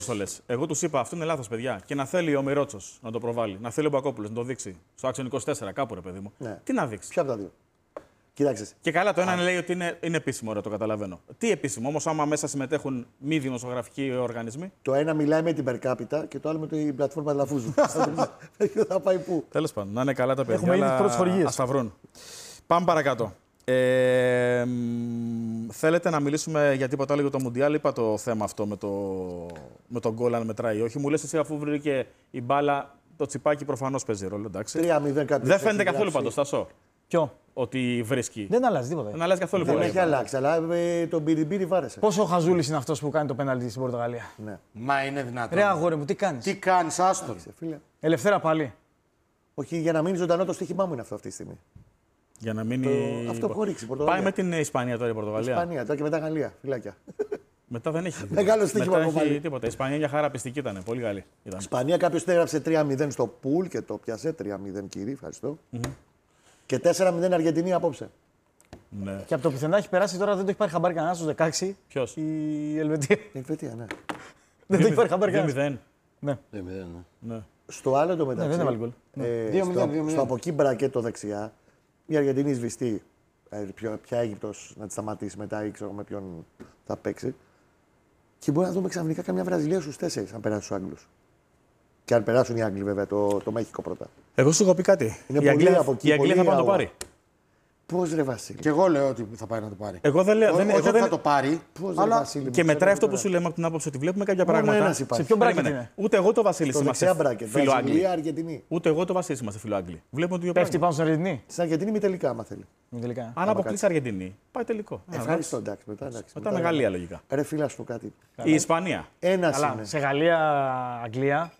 Το λες. Εγώ τους είπα αυτό είναι λάθος, παιδιά. Και να θέλει ο Μιρότσος να το προβάλλει, να θέλει ο Μπακόπουλος να το δείξει. Στο άξιο 24, κάπου ρε παιδί μου. Ναι. Τι να δείξει. Ποια από τα δύο. Κοίταξε. Και καλά, το ένα λέει ότι είναι επίσημο, ρε, το καταλαβαίνω. Τι επίσημο, όμως άμα μέσα συμμετέχουν μη δημοσιογραφικοί οργανισμοί. Το ένα μιλάει με την Περκάπιτα και το άλλο με την πλατφόρμα Λαφούζου. Θα πάει πού. Τέλος πάντων, να είναι καλά τα παιδιά. Έχουμε ήδη τις πρώτες χορηγίες. Ας τα βρουν. Πάμε παρακάτω. Θέλετε να μιλήσουμε για τίποτα άλλο για το Μουντιάλ? Είπα το θέμα αυτό με τον γκολ, αν μετράει. Όχι, μου λες εσύ αφού βρήκε η μπάλα, το τσιπάκι προφανώς παίζει ρόλο. 3-0 κάτι. Δεν φαίνεται καθόλου πάντως, Τάσο. Ποιο? Ότι βρίσκει. Δεν αλλάζει τίποτα. Δεν αλλάζει καθόλου Δεν πολύ. έχει αλλάξει, αλλά τον Μπιριμπίρι βάρεσε. Πόσο ο Χαζούλης είναι αυτός που κάνει το πέναλτι στην Πορτογαλία? Ναι. Μα είναι δυνατόν. Ρε αγόρι μου, τι κάνεις? Τι κάνεις, άστον. Φίλε. Ελευθέρα πάλι. Όχι, για να μείνει ζωντανό το στοίχημά μου είναι αυτό αυτή τη στιγμή. Για να μείνει. Αυτό έχω ρίξει. Πορτογαλία. Πάει με την Ισπανία τώρα η Πορτογαλία. Ισπανία, τώρα και μετά Γαλλία. Φυλάκια. Μετά δεν έχει. Μεγάλο στοίχημα Μετά από έχει πάλι. τίποτα. Η Ισπανία για χαρά πιστική ήταν. Πολύ καλή. Ήταν. Ισπανία κάποιο έγραψε 3-0 στο πουλ και το πιάσε. 3-0 κύριε, ευχαριστώ. Και 4-0 Αργεντινή απόψε. Ναι. Και από το πουθενά έχει περάσει τώρα, δεν το έχει πάρει χαμπάρι κανένα στους 16. Ποιος? Η Ελβετία. Η Ελβετία, ναι. Δεν το έχει πάρει χαμπάρι κανένα. 2-0. Ναι. Ναι. Στο άλλο το μεταξύ. δεν έβαλε γκολ. 2-0. Στο από εκεί μπρακέτο δεξιά, η Αργεντινή σβηστή. Ποια Αίγυπτος να τη σταματήσει μετά ή ξέρω με ποιον θα παίξει. Και μπορεί να δούμε ξαφνικά καμιά Βραζιλία στους 4 αν περάσει στους Άγγλους. Και αν περάσουν οι Άγγλοι, βέβαια, το Μέχικο πρώτα. Εγώ σου έχω πει κάτι. Είναι Η πολύ Αγγλία, από εκεί, η Αγγλία πολύ θα πάει να το αγώνα. πάρει. Πώς ρε Βασίλη. Και εγώ λέω ότι θα πάει να το πάρει. Εγώ δεν λέω. Όχι ότι θα το πάρει. Πώς ρε αλλά Βασίλη. Και μου, μετράει ξέρω αυτό που τώρα. σου λέμε από την άποψη ότι βλέπουμε κάποια Μόνο πράγματα. ένας υπάρχει. Σε ποιο μπράκετ Περίμενε. είναι? Ούτε εγώ το Βασίλη Στο δεξιά είμαστε μπράκετ. φίλο Άγγλοι. Βραζιλία, Αργεντινή. Ούτε εγώ το Βασίλη είμαστε φίλο Άγγλοι. Βλέπουμε το ίδιο Πέφτει πράγμα. πάνω στην Αργεντινή. Στην Αργεντινή μη τελικά, άμα θέλει. Μην τελικά. Αν αποκλείσει Αργεντινή, πάει τελικό. Ευχαριστώ, εντάξει. Μετά με Γαλλία λογικά. Ρε φίλα, σου πω κάτι. Η Ισπανία. Ένας Καλά, είναι. σε Γαλλία-Αγγλία.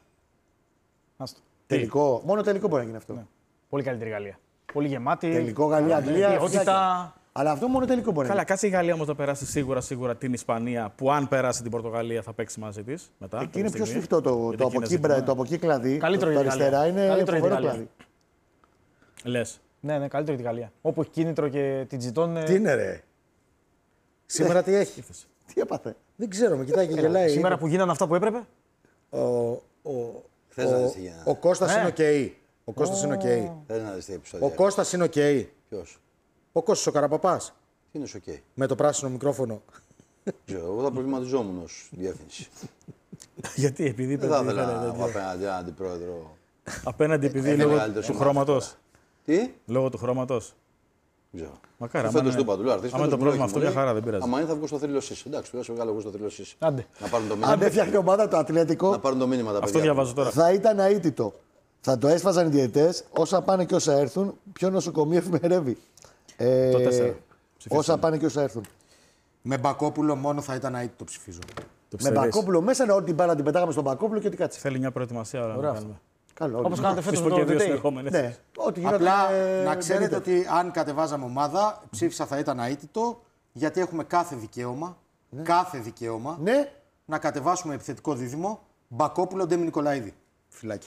Άστο. Τελικό. Μόνο τελικό μπορεί να γίνει αυτό. Πολύ καλύτερη Γαλλία. Πολύ γεμάτη. Τελικό Γαλλία-Αγγλία. Ποιότητα. Αλλά αυτό μόνο τελικό μπορεί να Καλά, γίνει. κάτσε η Γαλλία όμως θα περάσει σίγουρα την Ισπανία που αν περάσει την Πορτογαλία θα παίξει μαζί τη. Εκεί είναι πιο σφιχτό το από εκεί κλαδί. Καλύτερο το για τη αριστερά Γαλλία. είναι Καλύτερο για τη φοβερό Γαλλία. κλαδί. Λες. Ναι, καλύτερη τη Γαλλία. Όπου έχει κίνητρο και την τζιτώνουν. Τι είναι, ρε. Σήμερα τι έχει. Τι έπαθε. Δεν ξέρω, με κοιτάει και γελάει. Σήμερα που γίνανε αυτά που έπρεπε. Θες να δεις τι γίνεται. Ο Κώστας είναι οκ. Ο Κώστας είναι οκ. Θες να δεις τι επεισόδια. Ο Κώστας είναι οκ. Ποιος? Ο Κώστας ο Καραπαπάς. Τι είναι οκ. Με το πράσινο μικρόφωνο. Ξέρω, εγώ θα προβληματιζόμουν ως διεύθυνση. Γιατί, επειδή Δεν θα ήθελα να έχω απέναντι έναν αντιπρόεδρο. Απέναντι επειδή Είναι λόγω μεγαλύτερος του από εμάς χρώματος. Τι? Λόγω του χρώματος. Δεν ξέρω. Μακάρι. Φέτος του είπα, του λέω άμα είναι το πρόβλημα αυτό, μια χαρά δεν πειράζει. Άμα είναι θα βγω στο θρύλο σεις. Εντάξει, του βγάλω εγώ στο θρύλο σεις. Άντε. Να πάρουν το Αν μήνυμα. δεν φτιάχνει ομάδα το Ατλέτικο, Να πάρουν το μήνυμα τα παιδιά. Αυτό διαβάζω τώρα. θα ήταν αίτητο. Θα το έσφαζαν οι διαιτητές, όσα πάνε και όσα έρθουν, ποιο νοσοκομείο εφημερεύει. Το 4. Όσα πάνε και όσα έρθουν. Με Μπακόπουλο μόνο θα ήταν αίτητο, ψηφίζω. Με Μπακόπουλο μέσα, ό,τι μπάλα την πετάγαμε στον Μπακόπουλο και ό,τι κάτσε. Θέλει μια προετοιμασία ώρα να κάνουμε. Καλό. Όπως κάνατε φέτος Τις με πω το και δύο Τετέι. συνεχόμενες. Ναι, ό,τι γινόταν. Απλά να ξέρετε ότι αν κατεβάζαμε ομάδα, ψήφισα θα ήταν αίτητο, γιατί έχουμε κάθε δικαίωμα, Ναι. να κατεβάσουμε επιθετικό δίδυμο Μπακόπουλο Ντέμι Νικολαίδη. Φυλάκι.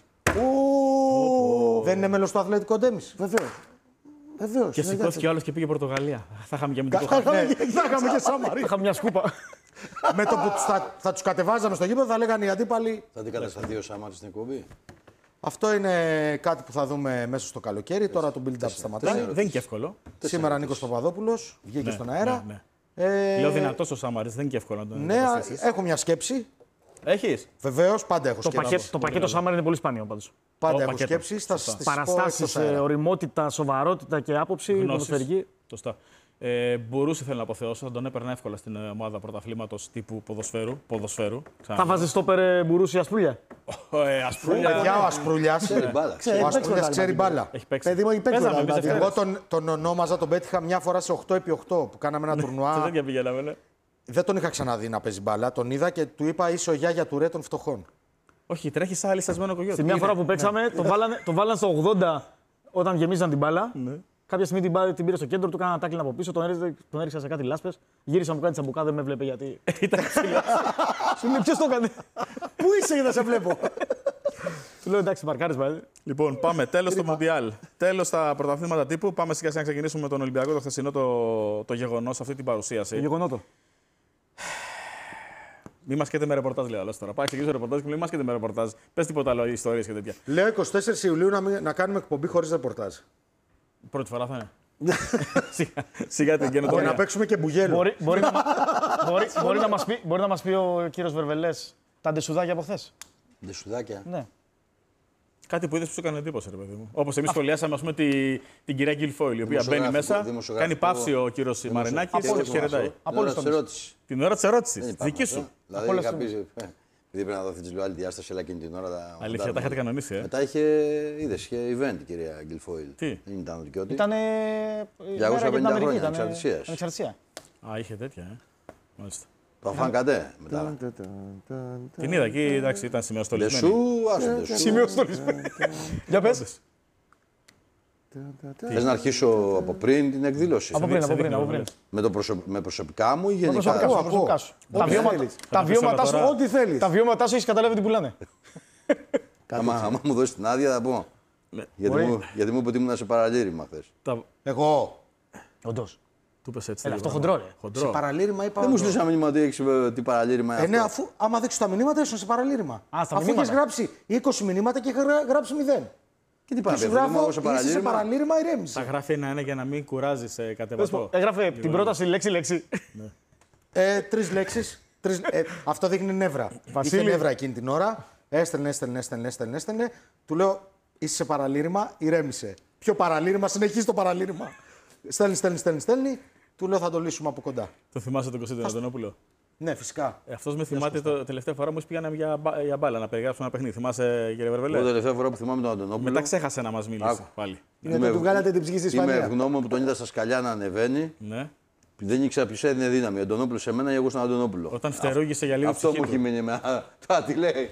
Δεν είναι μέλος του Αθλητικό Ντέμις. Βεβαίως. Και σηκώθηκε ο άλλος και πήγε Πορτογαλία. Θα είχαμε και με Θα είχαμε και Σάμαρη. Είχα μια σκούπα. Με το που θα τους κατεβάζαμε στο γήπεδο θα λέγανε οι αντίπαλοι. Θα αντικατασταθεί ο Σάμαρης στην εκπομπή. Αυτό είναι κάτι που θα δούμε μέσα στο καλοκαίρι. Τώρα το build-up σταματάει. Δεν είναι και εύκολο. Σήμερα Νίκος Παπαδόπουλος βγήκε στον αέρα. Ναι. Ε, Λέω δυνατός ο Σάμαρης, δεν είναι και εύκολο να τον Ναι, εγκαταστήσεις. έχω μια σκέψη. Έχεις. Βεβαίως, πάντα έχω σκέψη. Το πακέτο Σάμαρ είναι πολύ σπάνιο πάντως. Πάντα Το έχω πακέτο. σκέψει. Θα Σωστά. στις πω Παραστάσεις, εκτός αέρα. οριμότητα, σοβαρότητα και άποψη. Ποδοσφαιρική. Σωστά. Μπορούσε θέλω να αποθεώσω, θα τον έπαιρνα εύκολα στην ομάδα πρωταθλήματος τύπου ποδοσφαίρου. Θα βάζει στόπερ Μπουρούση Ασπρούλια. Ασπρούλια. Παιδιά, ο Ασπρούλιας. Ξέρει μπάλα. Ο παίξει Ασπρούλιας πρωτάθλημα. ξέρει μπάλα. Έχει παίξει. Παιδί μου, έχει παίξει Παίζαμε πρωτάθλημα. εμείς Δευτέρες. Εγώ τον ονόμαζα, τον πέτυχα μια φορά σε 8x8 που κάναμε ένα Σε τουρνουά. τέτοια πηγαίναμε, ναι. Δεν τον είχα ξαναδεί να παίζει μπάλα. Τον είδα και του είπα είσαι ο Γιάγια Τουρέ των φτωχών. Όχι, τρέχει σαν λυσασμένο κογιό. Στη μια φορά που παίξαμε, το βάλαν στο 80 όταν γεμίζαν την μπάλα. Κάποια στιγμή την πήρε στο κέντρο, του έκανα τάκλιν από πίσω, τον έριξα σε κάτι λάσπες. Γύρισα μου κάτι τσαμπουκά, δεν με βλέπει γιατί. Ήταν ψηλός. Σου λέει ποιος το έκανε. Πού είσαι για να σε βλέπω. Του λέω εντάξει, μαρκάρες πάλι. Λοιπόν, πάμε. Τέλος το Μουντιάλ. Τέλος τα πρωταθλήματα τύπου. Πάμε σιγά σιγά να ξεκινήσουμε με τον Ολυμπιακό, το χθεσινό το γεγονός, αυτή την παρουσίαση. Γεγονότο. Μη μα καίτε με ρεπορτάζ, λέει άλλο τώρα. Πάει ξεκινήσει ρεπορτάζ και μου λέει: Μα καίτε με ρεπορτάζ. Πε τίποτα άλλο, ιστορίες και τέτοια. Λέω 24 Ιουλίου να κάνουμε εκπομπή χωρίς ρεπορτάζ. Πρώτη φορά θα είναι. Σιγά την Και καινοτομία. να παίξουμε και μπουγέλο. Μπορεί να μας πει ο κύριος Βερβελές τα ντεσουδάκια από χθες. Ντεσουδάκια. Ναι. Κάτι που είδε που σου έκανε εντύπωση, ρε παιδί μου. Όπως εμείς σχολιάσαμε, ας πούμε, την κυρία Γκιλφόιλ, η οποία μπαίνει μέσα, κάνει παύση ο κύριος Μαρινάκης και χαιρετάει. Την ώρα της ερώτησης. Δική σου. Δηλαδή κάποιος. Επειδή πρέπει να δοθεί τη λουάλη διάσταση, αλλά εκείνη την ώρα. Αλήθεια, τα είχατε κανονίσει. Μετά είχε event η κυρία Γκιλφόιλ. Τι? Δεν ήταν δικαιώτη. Ήτανε. 250 χρόνια ανεξαρτησίας. Α, είχε τέτοια, Μάλιστα. Το αφάνκατε μετά. Την είδα εκεί, εντάξει, ήταν σημειοστολισμένη. Ντεσού, άσε ντεσού. Σημειοστολισμένη. Για πες. Θες να αρχίσω από πριν την εκδήλωση. Από πριν. Με προσωπικά μου ή γενικά. Προσωπικά σου. Ό,τι θέλεις. Τα βιώματά σου έχεις καταλάβει τι πουλάνε. Άμα μου δώσει την άδεια θα πω. Γιατί μου είπε ότι ήμουν σε παραλήρημα χθες. Εγώ. Όντως. Του πες έτσι. Αυτό χοντρό, ρε. Σε παραλήρημα είπα. Δεν μου στείλεις ένα μήνυμα ότι έχεις τι παραλήρημα είναι Ναι, αυτό. αφού άμα δείξεις τα μηνύματα ήσουν σε παραλήρημα. στα Αφού μηνύματα. είχες γράψει 20 μηνύματα και είχες γράψει 0. Και τι Και πάει, σου παιδί μου, γράφω, εγώ είσαι σε σε παραλήρημα. παραλήρημα, ηρέμησε. Τα γράφει ένα-ένα για να μην κουράζει κατεβατό. Έγραφε την πρόταση λέξη-λέξη. 3 λέξεις. Αυτό δείχνει νεύρα. Είχε νεύρα εκείνη την ώρα. Έστελνε. Του λέω, είσαι σε παραλήρημα, ηρέμησε. Ποιο παραλήρημα, συνεχίζει το παραλήρημα. Στέλνει. Του λέω, θα το λύσουμε από κοντά. Το θυμάσαι τον Κωνσταντίνο Αντωνόπουλο. Ναι, φυσικά. Αυτό με θυμάται το τελευταία φορά μου πήγαμε για μπάλα να περιγράψουμε ένα παιχνίδι. Θυμάσαι, κύριε Βερβελέ. Εγώ τελευταία φορά που θυμάμαι τον Αντωνόπουλο. Μετά ξέχασε να μα μιλήσει πάλι. Είναι του βγάλατε την ψυχή στη Είμαι Ισπανία. ευγνώμων που τον είδα στα σκαλιά να ανεβαίνει. Ναι. Δεν ήξερα ποιο έδινε δύναμη. Ο Αντωνόπουλο σε μένα ή εγώ στον Αντωνόπουλο. Όταν φτερούγησε για λίγο. Αυτό μου έχει μείνει με. Τώρα τι λέει.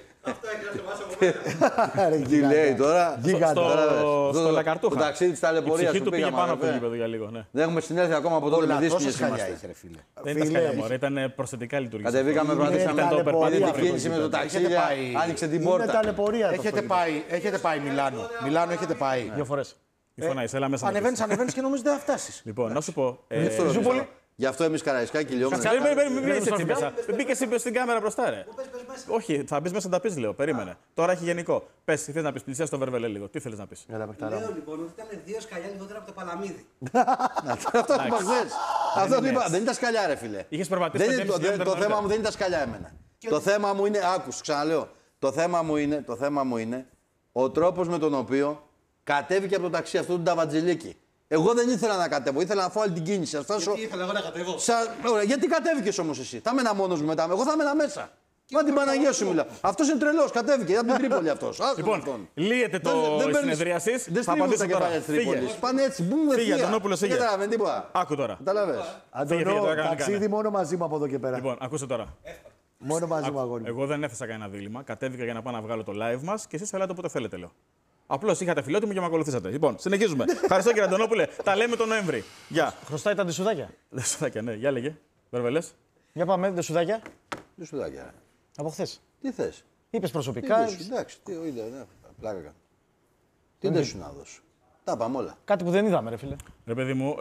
Τι λέει τώρα. Στο Λακαρτούχα. Το ταξίδι τη Η ταλαιπωρία ψυχή που του πήγε πήγαμε. πάνω από το γήπεδο για λίγο. Ναι. Δεν έχουμε συνέλθει ακόμα από τότε με Τόσα δύσκολε σκαλιά είμαστε. είχε, ρε φίλε. Δεν ήταν σκαλιά μωρέ, ήταν προσθετικά λειτουργία. Κατεβήκαμε, βραδίσαμε Ήταν το το περπάτημα την πριν το κίνηση με το γήπεδο. ταξίδι. Άνοιξε την Είναι πόρτα. ταλαιπωρία αυτό. Έχετε πάει Μιλάνο. Μιλάνο έχετε πάει. 2 φορές. Μη φωνάζεις, έλα μέσα. να πεις. Ανεβαίνεις και νομίζεις δεν θα φτάσεις. Λοιπόν, να σου πω. Γι' αυτό εμεί Καραϊσκάκη λιώμαστε. Μην μπήκε έτσι μέσα. Μπήκε στην κάμερα μπροστά, ρε. Όχι, θα μπει μέσα να τα πει, λέω. Περίμενε. Τώρα έχει γενικό. Πε, τι θε να πει, πλησιά στο Βερβελέ λίγο. Τι θέλει να πει. Έλα, παιχταρά μου. Λέω λοιπόν ότι ήταν 2 σκαλιά λιγότερα από το Παλαμίδι. Αυτό που είπα χθες. Αυτό που είπα. Δεν ήταν σκαλιά, ρε φίλε. Είχε περπατήσει Το θέμα μου δεν ήταν σκαλιά εμένα. Το θέμα μου είναι, άκουσε, ξαναλέω. Το θέμα μου είναι ο τρόπος με τον οποίο κατέβηκε από το ταξί αυτό του Νταβατζηλίκη. Εγώ δεν ήθελα να κατέβω, ήθελα να φάω όλη την κίνηση. Τι ήθελα εγώ να κατέβω. Ωραία, γιατί κατέβηκες όμως εσύ. Θα έμενα μόνος μου μετά. Εγώ θα έμενα μέσα. Μα την Παναγία σου μιλάω. Αυτός είναι τρελός, κατέβηκε από την Τρίπολη αυτός. Λοιπόν, λύεται το συνεδρίαση. Δεν Θα στρίβουν απαντήσω τα τώρα. κεφάλια της Τρίπολης. Πάνε έτσι, μπούμ, Φύγε, ευθεία. Αντωνόπουλος, Δεν φύγε. καταλαβαίνει τίποτα. Άκου τώρα. Καταλαβες. Φύγε, Αντωνό, τώρα κάνει ταξίδι κανένα. μόνο μαζί μου από εδώ και πέρα. Λοιπόν, ακούσε τώρα. Μόνο μαζί μου, αγόρι μου. Εγώ δεν έθεσα κανένα δίλημμα. Κατέβηκα για να πάω να βγάλω το live μα και εσεί ελάτε όποτε θέλετε, λέω. Απλώ είχατε φιλότιμο και με ακολουθήσατε. Λοιπόν, συνεχίζουμε. Ευχαριστώ κύριε Αντωνόπουλε. Τα λέμε τον Νοέμβρη. Γεια. Χρωστάει τα ντεσουδάκια. Δεν σου θα ναι. Γεια λέγε. Βερβελέ. Για πάμε, ντεσουδάκια. Τι σου δάκια, ρε. Από χθες. Τι θες. Είπες Τι προσωπικά. θες, εντάξει, τι είδα, πλάκα κάνω. Τι δεν σου να δώσω. Τα πάμε όλα. Κάτι που δεν είδαμε, ρε φίλε. Ρε παιδί μου,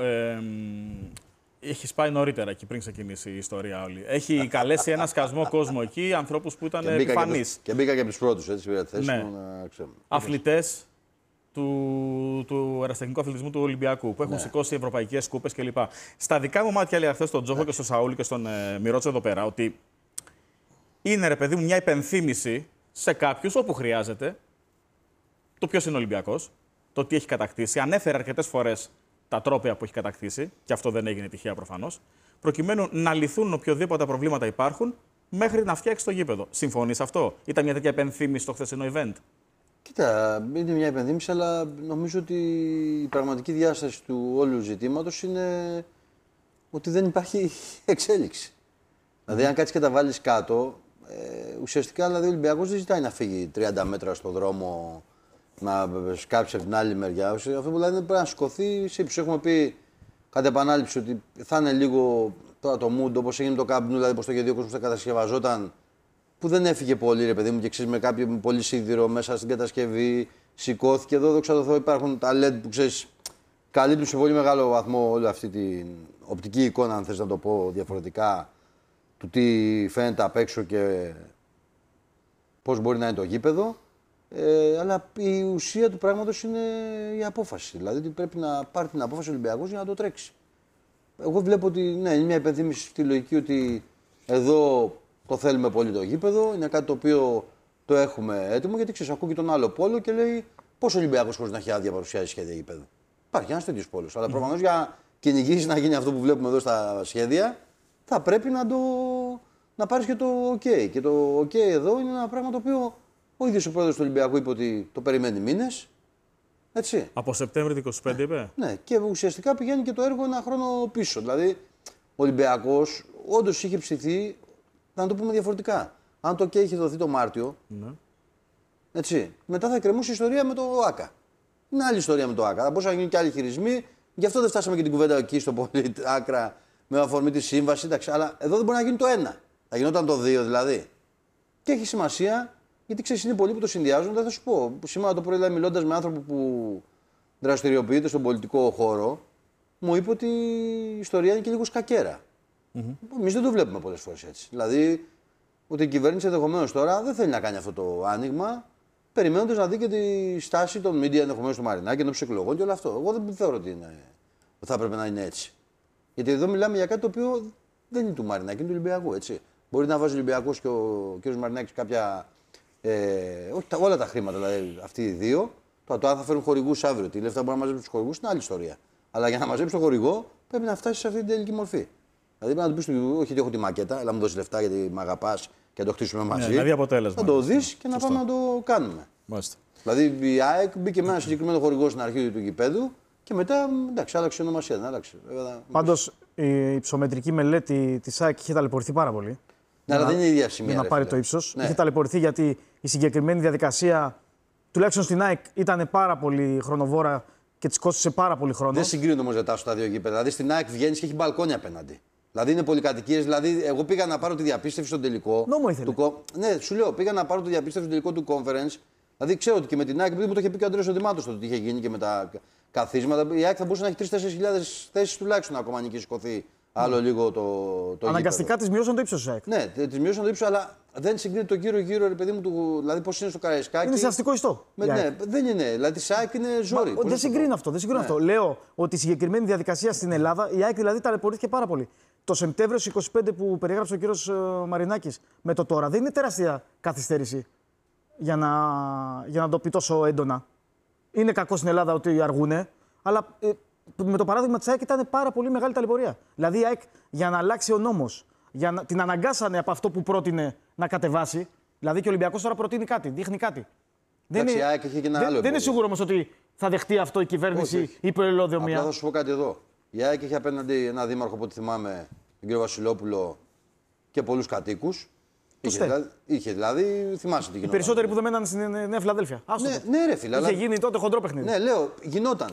έχει πάει νωρίτερα εκεί πριν ξεκινήσει η ιστορία όλη. Έχει καλέσει ένα σκασμό κόσμο εκεί, ανθρώπου που ήταν επιφανεί. Και μπήκα και από του πρώτου, έτσι πήρα τη θέση Ναι. μου να ξέρουμε. Αθλητές του ερασιτεχνικού αθλητισμού του Ολυμπιακού που έχουν σηκώσει ευρωπαϊκές κούπες κλπ. Στα δικά μου μάτια έλεγα χθες στον Τζόχο και στον Σαούλη και στον Μιρότσο εδώ πέρα ότι είναι ρε παιδί μου μια υπενθύμηση σε κάποιους όπου χρειάζεται το ποιος είναι Ολυμπιακός, το τι έχει κατακτήσει. Ανέφερε αρκετές φορές τα τρόπαια που έχει κατακτήσει, και αυτό δεν έγινε τυχαία προφανώς, προκειμένου να λυθούν οποιοδήποτε προβλήματα υπάρχουν μέχρι να φτιάξει το γήπεδο. Συμφωνείς αυτό? Ήταν μια τέτοια υπενθύμηση στο χθεσινό event? Κοίτα, είναι μια υπενθύμηση, αλλά νομίζω ότι η πραγματική διάσταση του όλου ζητήματος είναι ότι δεν υπάρχει εξέλιξη. Δηλαδή, αν κάτσεις και τα βάλεις κάτω, ουσιαστικά δηλαδή, ο Ολυμπιακός δεν ζητάει να φύγει 30 μέτρα στο δρόμο, να σκάψει από την άλλη μεριά. Αυτό που δηλαδή πρέπει να σηκωθεί. Σύψου έχουμε πει κατά επανάληψη ότι θα είναι λίγο τώρα το mood όπως έγινε το Camp Nou, δηλαδή πως το γεδίο κόσμος θα κατασκευαζόταν. Που δεν έφυγε πολύ, ρε παιδί μου, και ξέρεις με κάποιο πολύ σίδηρο μέσα στην κατασκευή. Σηκώθηκε εδώ, δόξα τω Θεώ, υπάρχουν τα LED που ξέρεις καλύπτουν σε πολύ μεγάλο βαθμό όλη αυτή την οπτική εικόνα, αν θες να το πω διαφορετικά, του τι φαίνεται απ' έξω και πώς μπορεί να είναι το γήπεδο. Αλλά η ουσία του πράγματος είναι η απόφαση. Δηλαδή ότι πρέπει να πάρει την απόφαση ο Ολυμπιακός για να το τρέξει. Εγώ βλέπω ότι ναι, είναι μια υπενθύμηση στη λογική ότι εδώ το θέλουμε πολύ το γήπεδο. Είναι κάτι το οποίο το έχουμε έτοιμο, γιατί ξέρεις, ακούει τον άλλο πόλο και λέει πώς ο Ολυμπιακός χωρίς να έχει άδεια παρουσιάζει σχέδια γήπεδου. Υπάρχει ένας τέτοιος πόλος. Αλλά προφανώς για να κυνηγήσει να γίνει αυτό που βλέπουμε εδώ στα σχέδια, θα πρέπει να πάρεις και το OK. Και το OK εδώ είναι ένα πράγμα το οποίο ο ίδιος ο πρόεδρος του Ολυμπιακού είπε ότι το περιμένει μήνες. Έτσι. Από Σεπτέμβρη του 25 είπε. Ναι, και ουσιαστικά πηγαίνει και το έργο ένα χρόνο πίσω. Δηλαδή, ο Ολυμπιακός όντως είχε ψηθεί, να το πούμε διαφορετικά. Αν το OK είχε δοθεί το Μάρτιο, έτσι, μετά θα κρεμούσε η ιστορία με το ΆΚΑ. Είναι άλλη ιστορία με το ΆΚΑ. Θα μπορούσαν να γίνουν και άλλοι χειρισμοί. Γι' αυτό δεν φτάσαμε και την κουβέντα εκεί στο πολύ άκρα με αφορμή τη σύμβαση. Εντάξει, αλλά εδώ δεν μπορεί να γίνει το ένα. Θα γινόταν το 2 δηλαδή. Και έχει σημασία, γιατί ξέρεις, είναι πολλοί που το συνδυάζουν. Δεν θα σου πω. Σήμερα το πρωί, δηλαδή, μιλώντας με άνθρωπο που δραστηριοποιείται στον πολιτικό χώρο, μου είπε ότι η ιστορία είναι και λίγο σκακέρα. Εμείς δεν το βλέπουμε πολλές φορές έτσι. Δηλαδή, ότι η κυβέρνηση ενδεχομένως τώρα δεν θέλει να κάνει αυτό το άνοιγμα, περιμένοντας να δει και τη στάση των media ενδεχομένως του Μαρινάκη, ενόψει εκλογών και όλο αυτό. Εγώ δεν θεωρώ ότι θα έπρεπε να είναι έτσι. Γιατί εδώ μιλάμε για κάτι το οποίο δεν είναι του Μαρινάκη, είναι του Ολυμπιακού. Έτσι. Μπορεί να βάζει ο Ολυμπιακός και ο κ. Μαρινάκης κάποια. Όχι όλα τα χρήματα, δηλαδή αυτοί οι δύο. Το αν θα φέρουν χορηγούς αύριο, τι λεφτά μπορεί να μαζέψουν τους χορηγούς είναι άλλη ιστορία. Αλλά για να μαζέψει τον χορηγό πρέπει να φτάσει σε αυτή την τελική μορφή. Δηλαδή πρέπει να του πει: όχι, ότι έχω τη μακέτα, αλλά μου δώσει λεφτά γιατί με αγαπάς και να το χτίσουμε μαζί. Δηλαδή αποτέλεσμα. Να το δεις και να πάμε να το κάνουμε. Μάλιστα. Δηλαδή η ΑΕΚ μπήκε με ένα συγκεκριμένο χορηγό στην αρχή του γηπέδου και μετά εντάξει, άλλαξε η ονομασία. Δεν άλλαξε. Πάντως η υψομετρική μελέτη της ΑΕΚ είχε ταλαιπωρηθεί πάρα πολύ. Ναι, αλλά δεν είναι η ίδια σημεία. Για να πάρει το ύψος. Ναι. Είχε ταλαιπωρηθεί γιατί η συγκεκριμένη διαδικασία, τουλάχιστον στην ΑΕΚ, ήταν πάρα πολύ χρονοβόρα και της κόστησε πάρα πολύ χρόνο. Δεν συγκρίνονται όμως μετά στα δύο γήπεδα. Δηλαδή στην ΑΕΚ βγαίνει και έχει μπαλκόνια απέναντι. Δηλαδή είναι πολυκατοικίες. Δηλαδή, εγώ πήγα να πάρω τη διαπίστευση στον τελικό. Νόμο ήθελε. Ναι, σου λέω, πήγα να πάρω τη διαπίστευση στον τελικό του conference. Δηλαδή ξέρω ότι και με την ΑΕΚ, επειδή μου το είχε πει και ο Αντρέας Οδημάτος το τι είχε γίνει και με τα καθίσματα, η ΑΕΚ θα μπορούσε να έχει 3-4 χιλιάδες θέσεις τουλάχιστον ακόμα αν είχε σηκωθεί άλλο λίγο το αναγκαστικά τη μειώσαν το ύψος της ΑΕΚ. Ναι, τη μειώσαν το ύψος, αλλά δεν συγκρίνεται το γύρω-γύρω, ρε παιδί μου, δηλαδή πώς είναι στο Καραϊσκάκι. Είναι σε αστικό ιστό. Ναι, δεν είναι. Δηλαδή τη ΑΕΚ είναι ζόρι. Δεν συγκρίνω αυτό. Αυτό. Λέω ότι η συγκεκριμένη διαδικασία στην Ελλάδα, η ΑΕΚ δηλαδή ταλαιπωρήθηκε πάρα πολύ. Το Σεπτέμβριο 25 που περιέγραψε ο κύριος Μαρινάκης με το τώρα δεν είναι τεράστια καθυστέρηση για να το πει τόσο έντονα. Είναι κακό στην Ελλάδα ότι αργούνε, αλλά με το παράδειγμα της ΑΕΚ ήταν πάρα πολύ μεγάλη ταλαιπωρία. Δηλαδή η ΑΕΚ για να αλλάξει ο νόμος, την αναγκάσανε από αυτό που πρότεινε να κατεβάσει. Δηλαδή και ο Ολυμπιακός τώρα προτείνει κάτι, δείχνει κάτι. Εντάξει, η ΑΕΚ έχει και ένα άλλο. Δεν είναι σίγουρο όμως ότι θα δεχτεί αυτό η κυβέρνηση ή προελαιόδομία. Απλά θα σου πω κάτι εδώ. Η ΑΕΚ έχει απέναντι ένα δήμαρχο, από ό,τι θυμάμαι, τον κύριο Βασιλόπουλο και πολλούς κατοίκους. Είχε δηλαδή, θυμάσαι τι γινόταν. Οι περισσότεροι που δεν μέναν στην Νέα Φιλαδέλφια. Ναι, ρε φίλε. Είχε γίνει τότε χοντρό παιχνίδι. Ναι, λέω, γινόταν.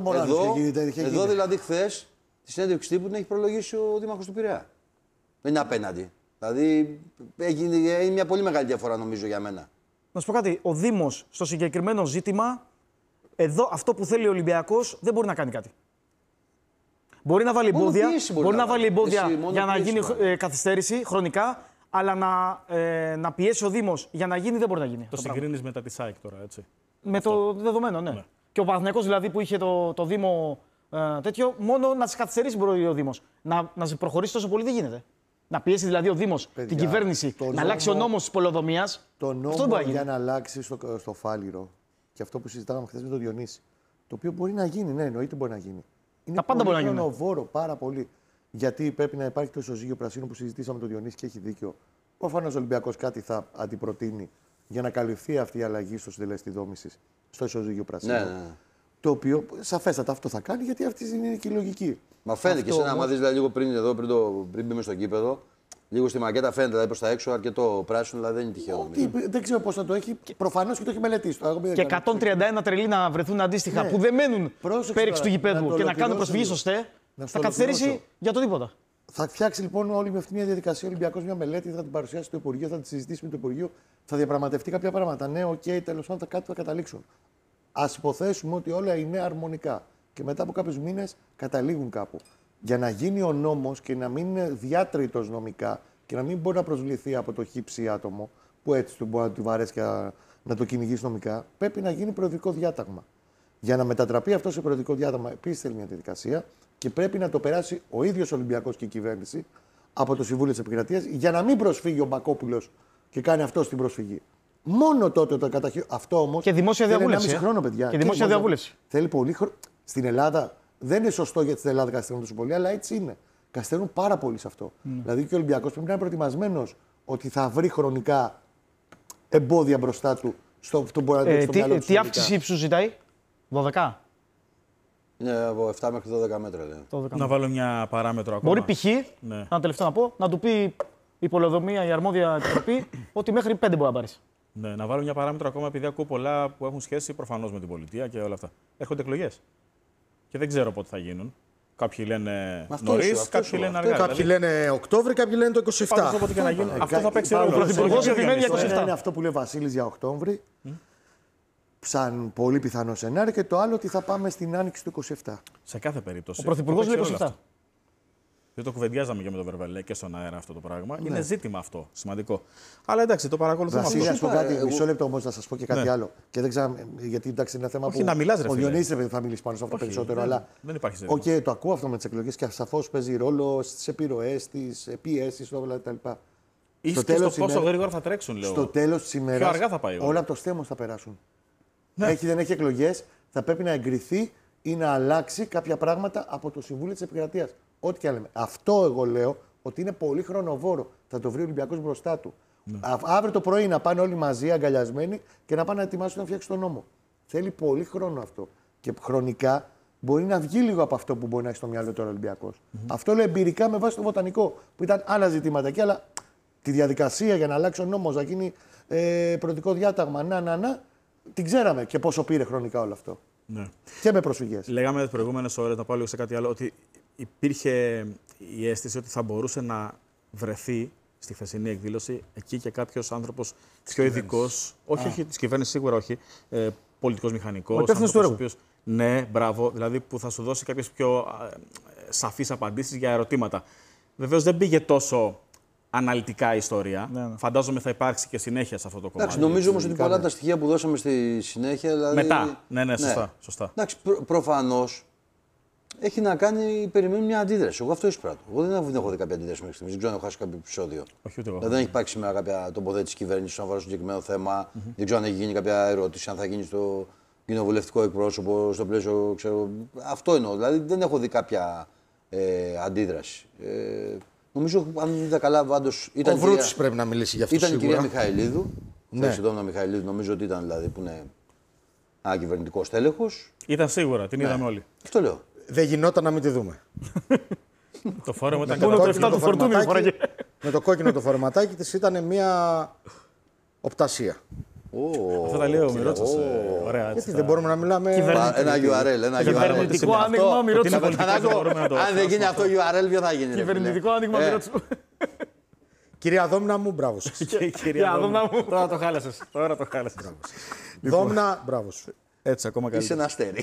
Εδώ δηλαδή χθες τη συνέντευξη τύπου την έχει προλογίσει ο δήμαρχος του Πειραιά. Δεν είναι απέναντι. Δηλαδή είναι μια πολύ μεγάλη διαφορά νομίζω για μένα. Να σου πω κάτι. Ο Δήμος στο συγκεκριμένο ζήτημα, εδώ αυτό που θέλει ο Ολυμπιακός δεν μπορεί να κάνει κάτι. Μπορεί να βάλει εμπόδια, για να γίνει καθυστέρηση χρονικά, αλλά να πιέσει ο Δήμος για να γίνει δεν μπορεί να γίνει. Το συγκρίνεις μετά τη ΣΑΕΚ τώρα, έτσι. Με το δεδομένο, ναι. Και ο Παναθηναϊκός δηλαδή που είχε το Δήμο τέτοιο, μόνο να σε καθυστερήσει μπορεί ο Δήμος. Να σε προχωρήσει τόσο πολύ δεν γίνεται. Να πιέσει δηλαδή ο Δήμος την κυβέρνηση να αλλάξει ο νόμος της πολεοδομίας. Το νόμο για να αλλάξει στο Φάληρο και αυτό που συζητάγαμε χθες με τον Διονύση. Το οποίο μπορεί να γίνει, ναι, εννοείται μπορεί να γίνει. Είναι πολύ χρονοβόρο, πάρα πολύ. Γιατί πρέπει να υπάρχει το ισοζύγιο πρασίνου που συζητήσαμε με τον Διονύση και έχει δίκιο. Προφανώς ο Ολυμπιακός κάτι θα αντιπροτείνει για να καλυφθεί αυτή η αλλαγή στο συντελεστή δόμησης, στο ισοζύγιο πρασίνου. Ναι. Το οποίο σαφέστατα αυτό θα κάνει γιατί αυτή είναι και η λογική. Μα φαίνεται και εσένα, άμα δεις δηλαδή, λίγο πριν μπούμε στο γήπεδο, λίγο στη μακέτα φαίνεται δηλαδή, προς τα έξω αρκετό πράσινο, δηλαδή δεν είναι τυχαίο. Δεν ξέρω πώς θα το έχει. Προφανώς και το έχει μελετήσει. Και 131 τρελοί να βρεθούν αντίστοιχα που δεν μένουν πέριξ του γηπέδου και να κάνουν προσφυγή στο ΣΤΕ, θα καθυστερήσει για το τίποτα. Θα φτιάξει λοιπόν όλη με αυτή μια διαδικασία ο Ολυμπιακός μια μελέτη, θα την παρουσιάσει στο Υπουργείο, θα τη συζητήσει με το Υπουργείο, θα διαπραγματευτεί κάποια πράγματα. Ναι, τέλος πάντων κάτι θα καταλήξουν. Ας υποθέσουμε ότι όλα είναι αρμονικά και μετά από κάποιους μήνες καταλήγουν κάπου. Για να γίνει ο νόμος και να μην είναι διάτριτος νομικά και να μην μπορεί να προσβληθεί από το χύψη άτομο που έτσι του μπορεί να του βαρέσει και να το κυνηγήσει νομικά, πρέπει να γίνει προεδρικό διάταγμα. Για να μετατραπεί αυτό σε προεδρικό διάταγμα, επίσης θέλει μια διαδικασία και πρέπει να το περάσει ο ίδιος ο Ολυμπιακός και η κυβέρνηση από το Συμβούλιο της Επικρατείας για να μην προσφύγει ο Μπακόπουλος και κάνει αυτό την προσφυγή. Μόνο τότε το καταχειρίζεται. Αυτό όμως. Και δημόσια διαβούλευση. Θέλει 1,5 χρόνο, παιδιά. Και δημόσια διαβούλευση. Θέλει πολύ χρόνο. Στην Ελλάδα δεν είναι σωστό γιατί στην Ελλάδα καθυστερούν τόσο πολύ, αλλά έτσι είναι. Καθυστερούν πάρα πολύ σε αυτό. Δηλαδή και ο Ολυμπιακός πρέπει να είναι προετοιμασμένος ότι θα βρει χρονικά εμπόδια μπροστά του στο μυαλό του. Τι αύξηση ύψου ζητάει, 12. Είναι από 7 μέχρι 12 μέτρα, λέει. Να βάλω μια παράμετρο ακόμα. Μπορεί π.χ. Ναι. Ένα τελευταίο να πω, να του πει η πολεοδομία, η αρμόδια επιτροπή, ότι μέχρι 5 μπορεί να πάρει. Ναι, να βάλω μια παράμετρο ακόμα, επειδή ακούω πολλά που έχουν σχέση προφανώς με την πολιτεία και όλα αυτά. Έρχονται εκλογές. Και δεν ξέρω πότε θα γίνουν. Κάποιοι λένε νωρίς, κάποιοι λένε αργά. Κάποιοι λένε Οκτώβρη, κάποιοι λένε το 27. Πάντως, όποτε και να γίνει, αυτό θα παίξει ρόλο. Ο Πρωθυπουργός επιμένει για 27. Είναι αυτό που λέει ο Βασίλης για Οκτώβρη, σαν πολύ πιθανό σενάριο, και το άλλο ότι θα πάμε στην άνοιξη του 27. Σε κάθε περίπτωση. Ο Πρωθυπουργός λέει 27. Δεν το κουβεντιάζαμε και με τον Βερβελέ και στον αέρα αυτό το πράγμα. Είναι ζήτημα αυτό. Σημαντικό. Αλλά εντάξει, το παρακολουθούμε αυτό. Βασίλη, να σου πω κάτι. Μισό λεπτό όμως να σας πω και κάτι άλλο. Και δεν ξέρω, γιατί εντάξει, είναι ένα θέμα Όχι, που. να μιλάς, ρε ο φίλε. Διονύσης θα μιλήσει πάνω σε αυτό περισσότερο. Αλλά. Δεν υπάρχει ζήτημα. Οκ, το ακούω αυτό με τις εκλογές και σαφώς παίζει ρόλο στις επιρροές, στις πιέσεις, όλα τα λοιπά. Ίσως και στο πόσο γρήγορα θα τρέξουν, λέω. Στο τέλος της ημέρας. Πιο αργά θα πάει όλα από το στέμος θα περάσουν. Ναι. Δεν έχει εκλογές, θα πρέπει να εγκριθεί ή να αλλάξει κάποια πράγματα από το Συμβούλιο της Επικρατείας. Ό,τι και αν λέμε. Αυτό εγώ λέω ότι είναι πολύ χρονοβόρο. Θα το βρει ο Ολυμπιακός μπροστά του. Ναι. Αύριο το πρωί να πάνε όλοι μαζί αγκαλιασμένοι και να πάνε να ετοιμάσουν να φτιάξουν τον νόμο. Θέλει πολύ χρόνο αυτό. Και χρονικά μπορεί να βγει λίγο από αυτό που μπορεί να έχει στο μυαλό τώρα ο Ολυμπιακός. Αυτό λέω εμπειρικά με βάση το βοτανικό, που ήταν άλλα ζητήματα εκεί, αλλά τη διαδικασία για να αλλάξει ο νόμος, να γίνει προεδρικό διάταγμα, την ξέραμε και πόσο πήρε χρονικά όλο αυτό. Ναι. Και με προσφυγές. Λέγαμε τις προηγούμενες ώρες, να πάω λίγο σε κάτι άλλο, ότι υπήρχε η αίσθηση ότι θα μπορούσε να βρεθεί στη χθεσινή εκδήλωση εκεί και κάποιος άνθρωπος πιο ειδικός. Όχι της κυβέρνησης, σίγουρα όχι. Πολιτικός μηχανικός. Ο υπεύθυνος του έργου. Ναι, μπράβο. Δηλαδή που θα σου δώσει κάποιες πιο σαφείς απαντήσεις για ερωτήματα. Βεβαίως δεν πήγε τόσο αναλυτικά η ιστορία. Ναι. Φαντάζομαι θα υπάρξει και συνέχεια σε αυτό το κομμάτι. Εντάξει, νομίζω όμως ότι πολλά τα στοιχεία που δώσαμε στη συνέχεια. Δηλαδή... Μετά. Ναι, σωστά. Εντάξει, προφανώς έχει να κάνει, περιμένει μια αντίδραση. Εγώ αυτό εισπράττω. Εγώ δεν έχω δει κάποια αντίδραση μέχρι στιγμής. Δεν ξέρω αν έχω χάσει κάποιο επεισόδιο. Όχι, ούτε εγώ. Δεν έχει υπάρξει σήμερα κάποια τοποθέτηση κυβέρνηση όσον αφορά στο συγκεκριμένο θέμα. Δεν ξέρω αν έχει γίνει κάποια ερώτηση, αν θα γίνει στο κοινοβουλευτικό εκπρόσωπο, στο πλαίσιο. Ξέρω, αυτό εννοώ. Δηλαδή δεν έχω δει κάποια αντίδραση. Νομίζω, αν δεν είδα καλά, πάντως ήταν. Ο Βρούτσης πρέπει να μιλήσει γι' αυτό. Ήταν σίγουρα. η κυρία Μιχαηλίδου. Ναι. Η Δόμνα Μιχαηλίδου, νομίζω ότι ήταν δηλαδή που είναι ένα κυβερνητικό τέλεχος. Ήταν σίγουρα, την είδαμε όλοι. Αυτό λέω. Δεν γινόταν να μην τη δούμε. Το φόρεμα ήταν Μόνο το 7 καταπληκτικό. του φορτούνι φοράγε. Με το κόκκινο το φορεματάκι της ήταν μια οπτασία. Αυτό τα λέει ο Μιρότσος. Ωραία. Γιατί δεν μπορούμε να μιλάμε. Ένα URL. Ένα Κυβερνητικό άνοιγμα, Μιρότσου. Αν δεν γίνει αυτό URL, ποιο θα γίνει. Κυβερνητικό άνοιγμα, Μιρότσου. Κυρία Δόμνα μου, μπράβο σας. Κυρία Δόμνα μου. Τώρα το χάλασες. Δόμνα, μπράβο σου. Έτσι, ακόμα Είσαι καλύτερα. ένα αστέρι.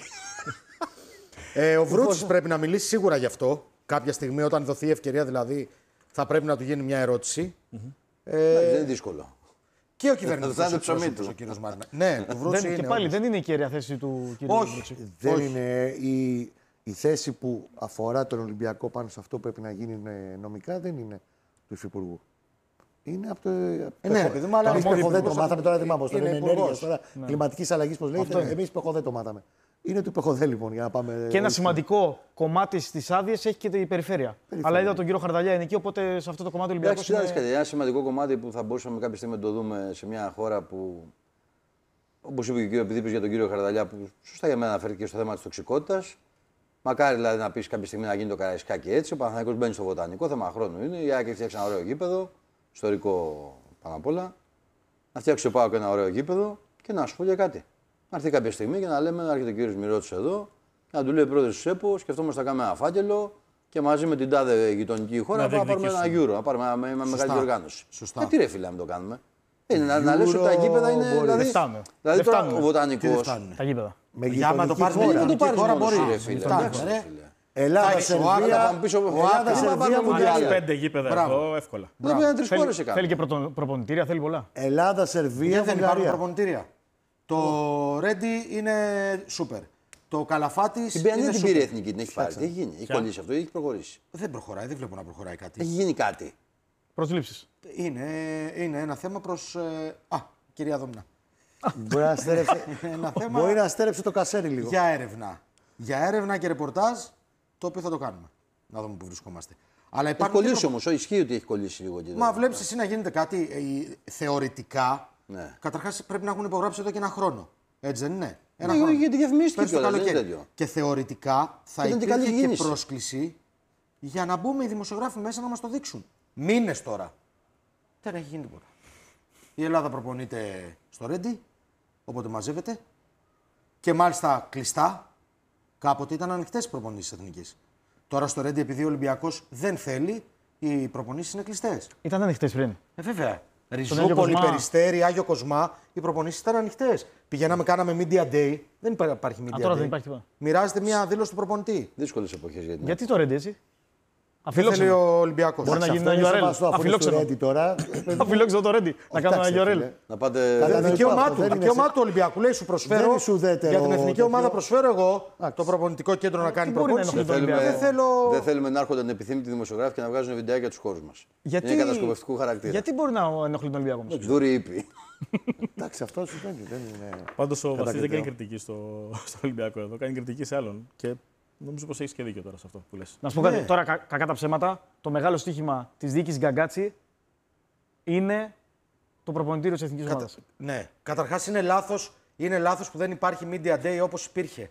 Ο Βρούτσης πρέπει να μιλήσει σίγουρα γι' αυτό. Κάποια στιγμή, όταν δοθεί η ευκαιρία, δηλαδή, θα πρέπει να του γίνει μια ερώτηση. Δεν είναι δύσκολο. Και ο κυβερνητικός Θα είναι ψωμί εκπρόσωπος, του. ο κύριος Μάρνα. Ναι, του Βρούτση είναι. Και πάλι όντως. δεν είναι η κέρια θέση του κ. Όχι. Δεν είναι η θέση που αφορά τον Ολυμπιακό πάνω σε αυτό που πρέπει να γίνει νομικά, δεν είναι του Υφυπουργού. Είναι από το. Ναι, παιδί μου, αλλά εμείς είναι δεν το υπουργός, μάθαμε τώρα, δεν μάθαμε. είναι Είναι υπουργός. ενέργεια τώρα. Κλιματική αλλαγή, πώ λέγεται. Εμείς δεν το μάθαμε. Είναι του ΠΕΧΟΔΕ λοιπόν, για να πάμε. Και ένα σημαντικό κομμάτι στι άδειε έχει και η περιφέρεια. Αλλά είδα τον κύριο Χαρδαλιά είναι εκεί, οπότε σε αυτό το κομμάτι ο Ολυμπιακός Εντάξει, είναι... ένα σημαντικό κομμάτι που θα μπορούσαμε κάποια στιγμή να το δούμε σε μια χώρα που. Όπως είπε και ο κύριο Επιδίπης για τον κύριο Χαρδαλιά, που σωστά για μένα αναφέρθηκε στο θέμα της τοξικότητας. Μακάρι δηλαδή να πει κάποια στιγμή να γίνει το Καραϊσκάκι έτσι. Ο Παναθηναϊκός μπαίνει στο βοτανικό, θέμα χρόνου είναι. Η ΑΕΚ φτιάξει ένα ωραίο γήπεδο, ιστορικό πάνω απ' όλα. Να φτιάξει ο ΠΑΟΚ ένα ωραίο γήπεδο και να σου πω για κάτι. Να έρθει κάποια στιγμή και να λέμε, να έρχεται ο κύριος Μιρότσης εδώ και να του λέει πρόεδρος της ΕΠΟ, σκεφτόμαστε να κάνουμε ένα φάκελο και μαζί με την τάδε γειτονική χώρα να πάρουμε ένα Euro, να πάρουμε μια μεγάλη οργάνωση. Σωστά. Τι ρε φίλε, να μην το κάνουμε. Να λες ότι τα γήπεδα είναι. Δηλαδή τώρα ο βοτανικός. Τα γήπεδα. Με Για να το πάρεις χώρα. με Δεν το πάρεις χώρα μόνο μπορεί. εσύ, ρε φίλε. Φτάνει, Εντάξει, ρε. ρε φίλε. Ελλάδα, θα Σερβία. πάμε πίσω, Ελλάδα, Σερβία, Βουλγαρία. 5 γήπεδα εδώ, εύκολα. Δεν πήγαν 3 χώρες σε Θέλει και προπονητήρια, θέλει πολλά. Ελλάδα, Σερβία, Δεν υπάρχουν Βουλγαρία. προπονητήρια. Το Ρέντι είναι σούπερ. Το Καλαφάτη. Την Παιανία την πήρε η εθνική, την έχει πάρει. Τι έχει γίνει, έχει κολλήσει αυτό ή έχει προχωρήσει. Δεν προχωράει, δεν βλέπω να προχωράει κάτι. Έχει γίνει κάτι. Προσλήψεις. Είναι ένα θέμα προς... κυρία Δομνά. Μπορεί να στέρεψε το κασέρι λίγο. Για έρευνα. Για έρευνα και ρεπορτάζ, το οποίο θα το κάνουμε. Να δούμε πού βρισκόμαστε. Αλλά Έχει υπάρχουν κολλήσει όμως, ισχύει ότι έχει κολλήσει λίγο. Μα βλέπει εσύ να γίνεται κάτι θεωρητικά. Ναι. Καταρχάς πρέπει να έχουν υπογράψει εδώ και ένα χρόνο. Έτσι δεν είναι. Ένα Ναι, χρόνο. γιατί διαφημίστηκε Πέρσι το κιόλας, δεν είναι καλοκαίρι. τέτοιο. Και θεωρητικά θα Ήταν και υπήρχε καλή και κίνηση. πρόσκληση για να μπούμε οι δημοσιογράφοι μέσα να μας το δείξουν. Μήνες τώρα. Δεν έχει γίνει τίποτα. Η Ελλάδα προπονείται στο Ρέντι, όποτε μαζεύεται. Και μάλιστα κλειστά. Κάποτε ήταν ανοιχτές οι προπονήσεις της Εθνικής. Τώρα στο Ρέντι, επειδή ο Ολυμπιακός δεν θέλει, οι προπονήσεις είναι κλειστές. Ήταν ανοιχτές πριν. Βέβαια. Άγιο Ριζούπολη, Κοσμά. Περιστέρι, Άγιο Κοσμά, οι προπονήσεις ήταν ανοιχτές. Πηγαίναμε, κάναμε media day. Δεν υπάρχει media τώρα day. δεν υπάρχει τίποτα. Μοιράζεται μια δήλωση του προπονητή. Δύσκολες εποχές για την Γιατί το Ρέντι έτσι. Δεν θέλει Αφιλόξενο. ο Ολυμπιακός. Μπορεί να γίνει Αυτό ένα είναι URL. σεβαστό, αφού είναι στο Αφιλόξενο. Ρέντι τώρα. Αφιλόξενο το Ρέντι. Να κάνουμε ένα URL. Να πάτε. Κατανοητό Δικαίωμά αυτό, του, δεν είναι δικαίωμά σε- του Ολυμπιακού. Λέει σου προσφέρω Δεν είναι σου ουδέτερο για την εθνική τέτοιο. ομάδα προσφέρω εγώ το προπονητικό κέντρο να κάνει μπορεί να προπόνηση. ενοχλεί τον Δεν θέλω. Δεν θέλουμε να έρχονται ανεπιθύμητοι δημοσιογράφοι και να βγάζουν βιντεάκια του χώρου μα. Είναι κατασκοπευτικού χαρακτήρα. Γιατί μπορεί να ενοχλεί τον Ολυμπιακό όμως. Δούροι ήπιοι. Εντάξει, αυτό συμβαίνει. Δεν είναι. Πάντω ο Βασίλη δεν κριτέο. κάνει κριτική στο Ολυμπιακό εδώ. Κάνει κριτική σε άλλον. Και νομίζω πω έχει και δίκιο τώρα σε αυτό που λε. Να σου πω κάτι. Τώρα, κακά τα ψέματα, το μεγάλο στοίχημα τη διοίκηση Γκαγκάτσι είναι το προπονητήριο τη εθνική ομάδα. Ναι. Καταρχάς είναι λάθος που δεν υπάρχει media day όπως υπήρχε.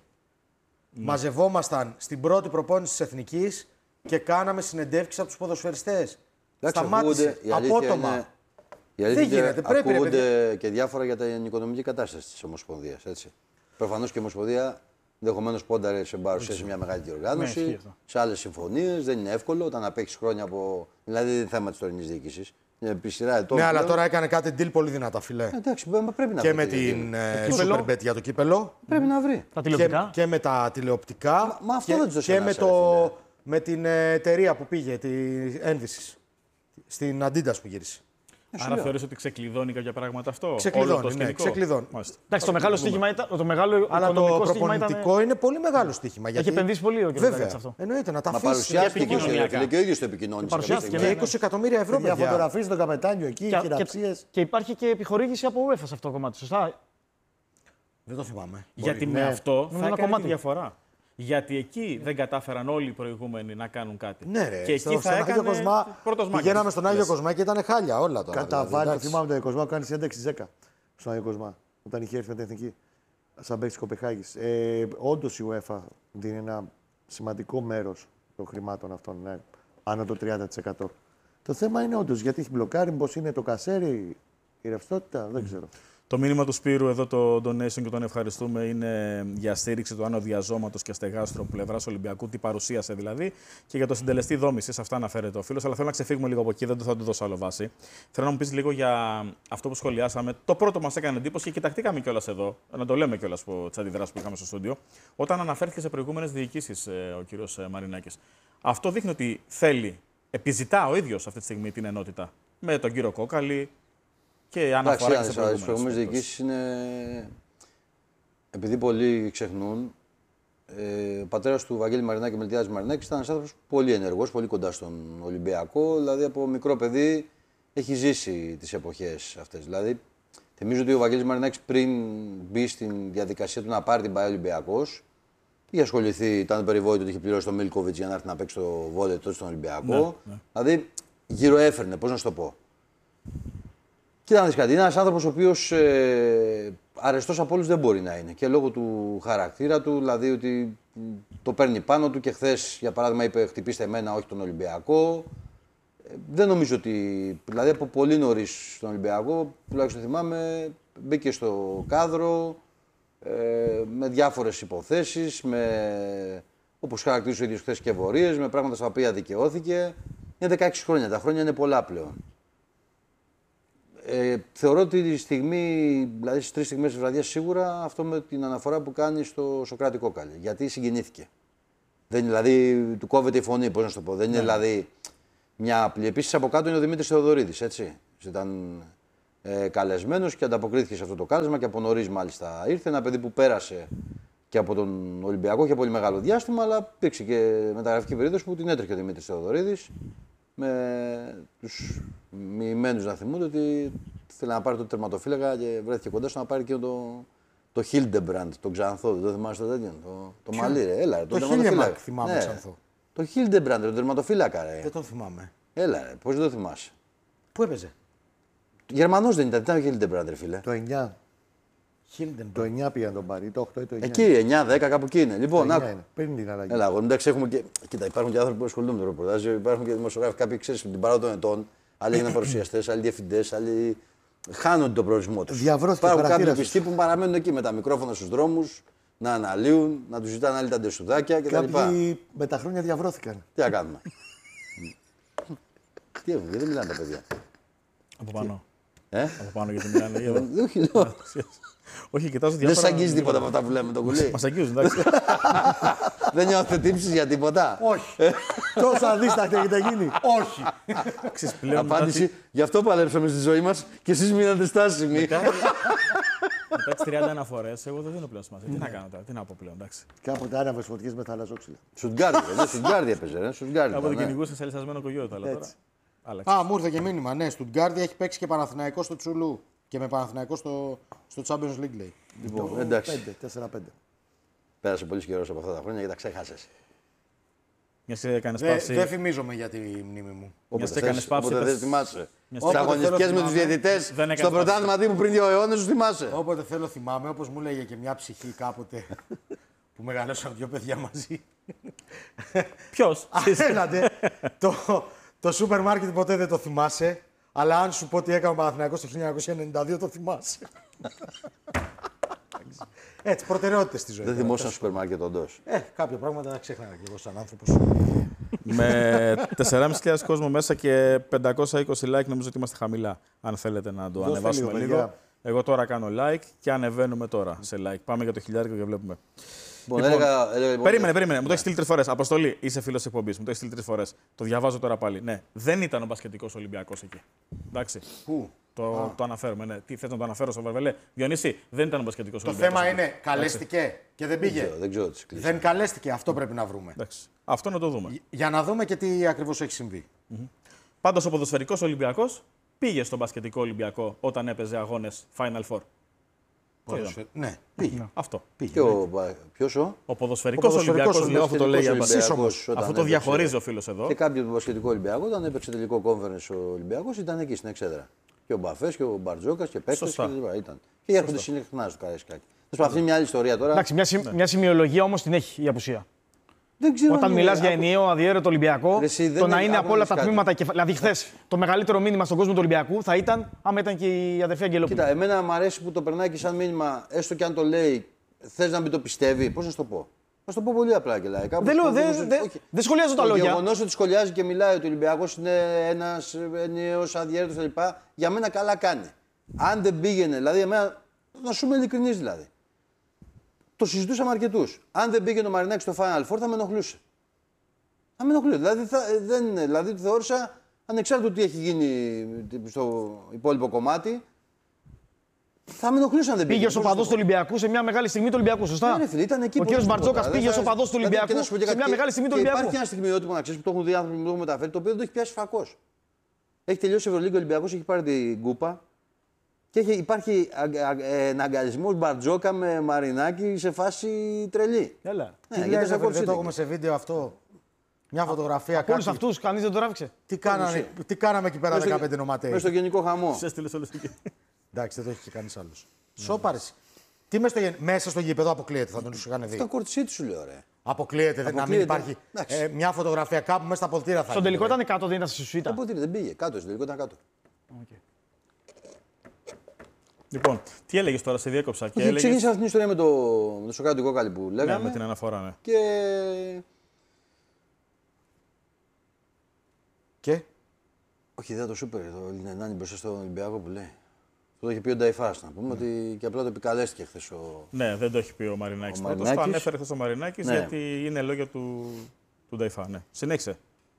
Μαζευόμασταν στην πρώτη προπόνηση της Εθνικής και κάναμε συνεντεύξεις από τους ποδοσφαιριστές. Σταμάτησε απότομα. Η αλήθεια Δεν γίνεται, πρέπει, ρε ακούγονται και διάφορα για την οικονομική κατάσταση τη Ομοσπονδία. Προφανώ και η Ομοσπονδία ενδεχομένω πόνταρε σε παρουσίαση μια μεγάλη διοργάνωση, Ναι, ισχύει αυτό. σε άλλε συμφωνίε. Δεν είναι εύκολο όταν απέχει χρόνια από. Δηλαδή δεν είναι θέμα τη τωρινή διοίκηση. Είναι επί σειρά ετών. Ναι, αλλά πλέον. τώρα έκανε κάτι deal πολύ δυνατά, φιλέ. Εντάξει, πρέπει να Και βρει με τι την γίνεται. Superbet για το κύπελο Πρέπει να βρει. Τα τηλεοπτικά. και με τα τηλεοπτικά Μα αυτό και, δεν τους και δώσε με, ανάσα, ρε φίλε. με την εταιρεία που πήγε, τη ένδυση. Στην Adidas που γύρισε. Άρα θεωρείς ότι ξεκλειδώνει κάποια πράγματα αυτό. Ξεκλειδώνει, όλο το ναι, σκηνικό? ξεκλειδώνει. Μάλιστα. Εντάξει, το μεγάλο στοίχημα ήταν. Το μεγάλο Αλλά το οικονομικό στοίχημα προπονητικό ήταν. είναι πολύ μεγάλο στοίχημα. Έχει επενδύσει πολύ ο κ. Βέβαια. Γκαγκάτση αυτό. Εννοείται να τα Μα αφήσει. παρουσιάστηκε και και επικοινωνιακά. ο ίδιο το επικοινώνησε. Παρουσιάστηκε, κάποια Και στιγμή. 20 εκατομμύρια ευρώ, Μια παιδιά. φωτογραφία στον καπετάνιο εκεί, χειραψίε. Και υπάρχει και επιχορήγηση από UEFA σε αυτό το κομμάτι. Σωστά. Δεν το θυμάμαι. Γιατί Ναι. με αυτό Είναι θα ένα έκανε κομμάτι. τη διαφορά. Γιατί εκεί δεν κατάφεραν όλοι οι προηγούμενοι να κάνουν κάτι. Ναι, ρε. Και εκεί θα Άγιο έκανε Κοσμά. πρώτος μάχης. Πηγαίναμε στον Άγιο Κοσμά και ήταν χάλια όλα τώρα. Κατά δηλαδή, βάλει, εντάξει. θυμάμαι τον Κοσμά που κάνει συνέντευξη 10 στον Άγιο Κοσμά. Όταν είχε έρθει με την εθνική. Σαν παίκτη Κοπεχάγη. Όντω η UEFA δίνει ένα σημαντικό μέρο των χρημάτων αυτών. Ναι, άνω το 30%. Το θέμα είναι όντω γιατί έχει μπλοκάρει, πώ είναι το κασέρι, η ρευστότητα, δεν ξέρω. Το μήνυμα του Σπύρου εδώ, το donation και τον ευχαριστούμε, είναι για στήριξη του άνω διαζώματο και στεγάστρων πλευρά Ολυμπιακού, τι παρουσίασε δηλαδή, και για το συντελεστή δόμηση. Αυτά αναφέρεται ο φίλο. Αλλά θέλω να ξεφύγουμε λίγο από εκεί, δεν θα του δώσω άλλο βάση. Θέλω να μου πει λίγο για αυτό που σχολιάσαμε. Το πρώτο μα έκανε εντύπωση και κοιταχτήκαμε κιόλα εδώ, να το λέμε κιόλα από τι αντιδράσει που είχαμε στο στούντιο, όταν αναφέρθηκε σε προηγούμενε διοικήσει ο κύριο Μαρινάκη. Αυτό δείχνει ότι θέλει, επιζητά ο ίδιο αυτή τη στιγμή την ενότητα με τον κύριο Κόκαλη. Και αναφορά και σε τις προηγούμενες περιπτώσεις. διοικήσεις είναι... Επειδή πολλοί ξεχνούν, ο πατέρας του Βαγγέλη Μαρινάκη, Μελτιάδης Μαρινάκης, ήταν ένας άνθρωπος πολύ ενεργός, πολύ κοντά στον Ολυμπιακό. Δηλαδή από μικρό παιδί έχει ζήσει τις εποχές αυτές. Δηλαδή, θυμίζω ότι ο Βαγγέλης Μαρινάκης πριν μπει στην διαδικασία του να πάρει την ΠΑΕ Ολυμπιακός, είχε ασχοληθεί, ήταν περιβόητο ότι είχε πληρώσει τον Μίλκοβιτς για να έρθει να παίξει το βόλεϊ τότε στον Ολυμπιακό. Ναι. Δηλαδή, γύρω έφερνε, πώς να σου το πω. Κοίτα να δεις κάτι, είναι ένας άνθρωπος ο οποίος αρεστός από όλους δεν μπορεί να είναι. Και λόγω του χαρακτήρα του, δηλαδή ότι το παίρνει πάνω του και χθες, για παράδειγμα, είπε χτυπήστε εμένα, όχι τον Ολυμπιακό. Δεν νομίζω ότι, δηλαδή από πολύ νωρίς στον Ολυμπιακό, τουλάχιστον θυμάμαι, μπήκε στο κάδρο με διάφορες υποθέσεις, όπως χαρακτήρισε ο ίδιος χθες και ευωρίες, με πράγματα στα οποία δικαιώθηκε. Είναι 16 χρόνια, τα χρόνια είναι πολλά πλέον. Θεωρώ ότι τη στιγμή, δηλαδή στις 3 στιγμές της βραδιάς σίγουρα, αυτό με την αναφορά που κάνει στο Σοκράτη Κόκαλη. Γιατί συγκινήθηκε. Δεν, δηλαδή, του κόβεται η φωνή, πώς να σου το πω. Δεν είναι δηλαδή μια απλή. Επίσης από κάτω είναι ο Δημήτρης Θεοδωρίδης, έτσι. Ήταν καλεσμένος και ανταποκρίθηκε σε αυτό το κάλεσμα και από νωρίς μάλιστα ήρθε. Ένα παιδί που πέρασε και από τον Ολυμπιακό για πολύ μεγάλο διάστημα, αλλά υπήρξε και μεταγραφική περίοδος που την έτρεχε ο Δημήτρης Θεοδωρίδης. Με τους μοιημένους να θυμούνται ότι θέλει να πάρει το τερματοφύλακα και βρέθηκε κοντά στο να πάρει και το Hildebrand, τον Ξανθό. Δεν το θυμάσαι το τέτοιο. Το μαλλί, ρε. Έλα, Το Χίλιεμαρκ θυμάμαι Ξανθό. Το Hildebrand, τον τερματοφύλακα, ρε. Δεν τον θυμάμαι. Έλα, ρε. Πώς δεν το θυμάσαι. Πού έπαιζε? Γερμανός δεν ήταν ο Hildebrand, ρε φίλε. Το 9. Το 9 πήγαν τον πάρει, το 8 ή το 9. Εκεί, 9-10, κάπου εκεί είναι. Λοιπόν, Το 9 άκου. είναι. Πριν την αλλαγή. Έλα, εγώ εντάξει, έχουμε και. Κοίτα, υπάρχουν και άνθρωποι που ασχολούνται με το ρεπορτάζ, υπάρχουν και δημοσιογράφοι. Κάποιοι ξέρει την παρά των ετών, άλλοι έγιναν παρουσιαστές, άλλοι διευθυντές, άλλοι χάνονται τον προορισμό του. Διαβρώθηκε Υπάρχουν κάποιοι χαρακτήρας πιστοί που παραμένουν εκεί με τα μικρόφωνα στους δρόμους, να αναλύουν, να του ζητάνε άλλοι τα ντεσουδάκια κτλ. Κάποιοι με τα χρόνια διαβρώθηκαν. Τι να κάνουμε. Τι έχουν, γιατί μιλάνε τα παιδιά. Από πάνω. Από πάνω γιατί μιλάνε. Όχι, λέω. Όχι, κοιτάζω Δεν διάφορα. σε αγγίζει τίποτα από αυτά που λέμε το κουλί. Μας αγγίζουν, εντάξει. Δεν νιώθετε τύψεις για τίποτα. Όχι. Τόσο αδίστακτη έχετε γίνει. Όχι. Ξέρεις, πλέον Απάντηση. Γι' αυτό παλέψαμε στη ζωή μας και εσείς μείνατε στάσιμοι. μετά τις 30 αναφορές, εγώ δεν δίνω πλέον σημασία. Τι να κάνω τώρα, τι να πω πλέον, εντάξει. Κάποτε άναβες φωτιές με θαλασσόξυλα. Σουτγκάρδι έπαιζε, ρε. Σουτγκάρδι. Κάποτε ήταν, ναι. κυνηγούσε σε λυσασμένο κογιότο, αλλά τώρα. Έτσι. Άλλαξε. Α, μου ήρθε και μήνυμα. Ναι, Στουτγκάρδη έχει παίξει και Παναθηναϊκό στο Τσουλού. Και με Παναθηναϊκό στο Champions League, λέει. Λοιπόν, εντάξει. 4-5. Πέρασε πολύ καιρό από αυτά τα χρόνια και τα ξέχασες. Μιας και έκανες Δεν παύση. θυμίζομαι για τη μνήμη μου. Μιας και έκανες παύση. Όποτε δεν πες- θυμάσαι. Μιας Στις και- αγωνιστικές με τους θυμάμαι. διαιτητές Δεν έκανες στο παύση. πρωτάθλημα τύπου πριν 2 αιώνες, τους θυμάσαι. Όποτε θέλω θυμάμαι, όπως μου λέγε και μια ψυχή κάποτε που μεγαλώσαν δύο παιδιά μαζί. Ποιος? Απέναντι. Το σούπερ μάρκετ ποτέ δεν το θυμάσαι, αλλά αν σου πω τι έκανε ο Παναθηναϊκός το 1992 το θυμάσαι. Έτσι, προτεραιότητες στη ζωή. Δεν θυμόσαι ένα σούπερ μάρκετ όντως. Κάποια πράγματα ξέχανα και εγώ σαν άνθρωπος. Με 4.500 κόσμο μέσα και 520 like νομίζω ότι είμαστε χαμηλά. Αν θέλετε να το Δώστε ανεβάσουμε λίγο, λίγο. παιδιά. Εγώ τώρα κάνω like και ανεβαίνουμε τώρα σε like. Πάμε για το χιλιάρικο και βλέπουμε. Λοιπόν, έλεγα, λοιπόν, Περίμενε. Μου το έχει στείλει 3 φορές. Αποστολή, είσαι φίλος εκπομπή. Μου το έχει στείλει 3 φορές. Το διαβάζω τώρα πάλι. Ναι, δεν ήταν ο μπασκετικός Ολυμπιακός εκεί. Εντάξει. Πού? Το αναφέρουμε. Ναι. Τι θες να το αναφέρω στο Βαρβελέ. Διονύση, δεν ήταν ο μπασκετικός Το Ολυμπιακός. θέμα εκεί. είναι, καλέστηκε και δεν πήγε. δεν ξέρω τι κλείσει. Δεν καλέστηκε, αυτό πρέπει να βρούμε. Εντάξει. Αυτό να το δούμε. Για να δούμε και τι ακριβώς έχει συμβεί. Πάντως ο ποδοσφαιρικός Ολυμπιακός πήγε στον μπασκετικό Ολυμπιακό όταν έπαιζε αγώνες Final Four. Ναι, πήγε. Αυτό. Και ποιος ο? Ο ποδοσφαιρικός Ο Ολυμπιακός, ποδοσφαιρικός λέω, αυτό το λέει Ολυμπιακός απαντήσει. όταν Αυτό το έπαιξε. διαχωρίζει ο φίλος εδώ. Και κάποιοι του μπασκετικού Ολυμπιακού, όταν έπαιξε τελικό conference ο Ολυμπιακός, ήταν εκεί στην εξέδρα. Και ο Μπαφές και ο Μπαρτζόκας και παίκτες Σωστά. και ήταν. Και έρχονται συχνά στο Καραϊσκάκι. Θα σου αυτή είναι μια άλλη ιστορία τώρα. Εντάξει, μια σημειολογία όμως την έχει η απουσία. Δεν ξέρω Όταν αν μιλάς είναι- για ενιαίο αδιέρετο Ολυμπιακό, Ρε, εσύ, δεν το να είναι- είναι άκου από όλα να τα δεις τμήματα. Δηλαδή, χθες το μεγαλύτερο μήνυμα στον κόσμο του Ολυμπιακού θα ήταν άμα ήταν και η αδερφή Αγγελόπουλου. Κοίτα, εμένα μου αρέσει που το περνάει και σαν μήνυμα, έστω και αν το λέει, θες να μην το πιστεύει. Πώς να σου το πω. Να σου το πω πολύ απλά και λαϊκά. Δεν λέω, δεν σχολιάζω τα Το λόγια. γεγονός ότι σχολιάζει και μιλάει ότι ο Ολυμπιακός είναι ένας ενιαίος αδιέρετος κλπ. Για μένα καλά κάνει. Αν δεν πήγαινε, δηλαδή, εμένα, να σου είμαι ειλικρινής δηλαδή. Το συζητούσαμε αρκετούς. Αν δεν πήγαινε ο Μαρινάκης στο Final Four θα με ενοχλούσε. Θα με ενοχλούσε. Δηλαδή το θεώρησα ανεξάρτητα του τι έχει γίνει στο υπόλοιπο κομμάτι. Θα με ενοχλούσε αν δεν πήγε. Πήγε ως οπαδός του Ολυμπιακού σε μια μεγάλη στιγμή του Ολυμπιακού, σωστά. Ναι, φίλε, ήταν εκεί Ο που κύριος δεν Μπαρτζόκας τίποτα. πήγε ως Δεν θα- οπαδός του δηλαδή, και Ολυμπιακού να σου πω και σε κάτι, μια μεγάλη στιγμή του και Ολυμπιακού. Υπάρχει ένα στιγμιότυπο να ξέρει που το έχουν δει άνθρωποι που το έχουν μεταφέρει, το οποίο δεν το έχει πιάσει φακός. Έχει τελειώσει η Ευρωλίγκα, ο Ολυμπιακός έχει πάρει την κούπα και υπάρχει αγκαλισμός Μπαρτζόκα με Μαρινάκη σε φάση τρελή. Έλα. Ναι, Τι γιατί λες, θα ρε, κόψει δεν το την. έχουμε σε βίντεο αυτό. Μια φωτογραφία Από όλους κάτι. αυτούς, κανείς δεν το τράβηξε. Τι κάναμε εκεί πέρα 15 νοματέοι. Μες στο γενικό χαμό. Σε έστειλες όλες εκεί. Εντάξει, δεν το έχει και κανείς άλλος. Σόπαρες. Τι μέσα στο γήπεδο αποκλείεται, θα τον είχαν δει. Το κορτσίτι σου λέω, ρε. Αποκλείεται, να μην Αποκλείεται. υπάρχει Εντάξει. μια φωτογραφία κάπου μέσα στα ποτήρα θα Στον γίνει, τελικό ρε. ήταν κάτω, δεν ήταν στη σουίτα. Οπότε δεν πήγε. Κάτω, στο τελικό ήταν κάτω. Λοιπόν, τι έλεγες τώρα, σε διέκοψα και Όχι, έλεγες. ξεκίνησα αυτή την ιστορία με το Σοκράτη Κόκαλη που Ναι, λέγαμε. με την αναφορά, ναι. Και. Και Όχι, δεν το σούπερ, το Λινενάνι μπροστά στον Ολυμπιακό που λέει. Το είχε πει ο Νταϊφάς, να πούμε, ότι και απλά το επικαλέστηκε χθες ο. Ναι, δεν το έχει πει ο Μαρινάκης. Ο Πρώτος το Μαρινάκης. ανέφερε χθες ο Μαρινάκης, Ναι. γιατί είναι λόγια του Νταϊφά. Ναι. Συνέχισε.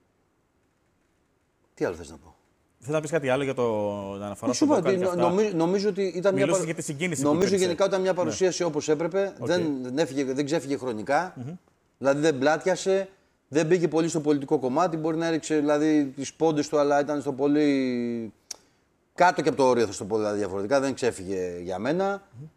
Τι άλλο θες να πω. Θέλω να πεις κάτι άλλο για το αναφορά Σου στο είπα ότι Ντόκαλ και αυτά. νομίζω ότι ήταν μια. Μιλούσες για τη συγκίνηση που Νομίζω υπήρξε. γενικά ήταν μια παρουσίαση όπως έπρεπε. Δεν ξέφυγε χρονικά. Δηλαδή δεν πλάτιασε. Δεν μπήκε πολύ στο πολιτικό κομμάτι. Μπορεί να έριξε δηλαδή, τις πόντες του, αλλά ήταν στο πολύ. Κάτω και από το όριο, θα το πω δηλαδή, διαφορετικά. Δεν ξέφυγε για μένα.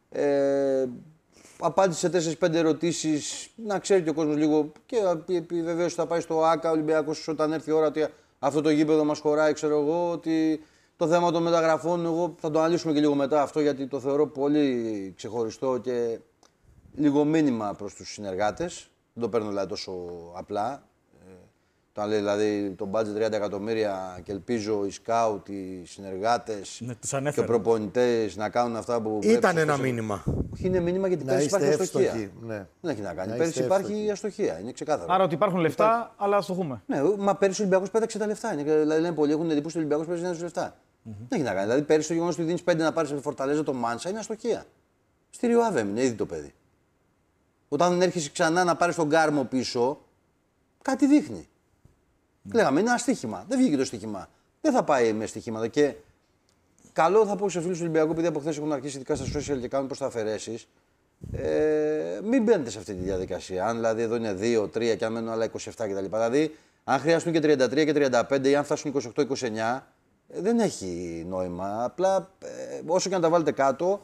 Απάντησε σε 4-5 ερωτήσεις. Να ξέρει και ο κόσμος λίγο. Και επιβεβαίωσε ότι θα πάει στο ΆΚΑ Ολυμπιακός όταν έρθει η ώρα. Ότι αυτό το γήπεδο μας χωράει, ξέρω εγώ. Ότι το θέμα των μεταγραφών, εγώ θα το αναλύσουμε και λίγο μετά αυτό, γιατί το θεωρώ πολύ ξεχωριστό και λίγο μήνυμα προς τους συνεργάτες. Δεν το παίρνω δηλαδή τόσο απλά. Όταν λέει δηλαδή το budget 30 εκατομμύρια και ελπίζω οι σκάουτ, οι συνεργάτες και οι προπονητές να κάνουν αυτά που πρέπει. Ήταν ένα μήνυμα. Όχι, είναι μήνυμα γιατί πέρσι υπάρχει αστοχία. Ναι. Δεν έχει να κάνει. Πέρσι υπάρχει αστοχία. Είναι ξεκάθαρο. Άρα ότι υπάρχουν λεφτά, αλλά αστοχούμε. Ναι, μα πέρσι ο Ολυμπιακός πέταξε τα λεφτά. Δηλαδή λένε πολλοί έχουν εντύπωση ότι ο Ολυμπιακός παίζει λεφτά. Δεν έχει να κάνει. Δηλαδή πέρσι το γεγονός ότι δίνει 5 να πάρει σε Φορταλέζα το Μάνσα είναι αστοχία. Στη Ριο Αβέ είναι ήδη το παιδί. Όταν έρχεσαι ξανά να πάρει τον Κάρμο πίσω, κάτι δείχνει. Λέγαμε είναι ένα στοίχημα. Δεν βγήκε το στοίχημα. Δεν θα πάει με στοιχήματα. Και καλό θα πω σε φίλους του Ολυμπιακού, επειδή από χθες έχουν αρχίσει ειδικά στα social και κάνουν προσταφαιρέσεις. Μην μπαίνετε σε αυτή τη διαδικασία. Αν δηλαδή εδώ είναι 2-3 και αν μένουν άλλα 27 κτλ. Δηλαδή, αν χρειαστούν και 33 και 35 ή αν φτάσουν 28-29, δεν έχει νόημα. Απλά όσο και να τα βάλετε κάτω,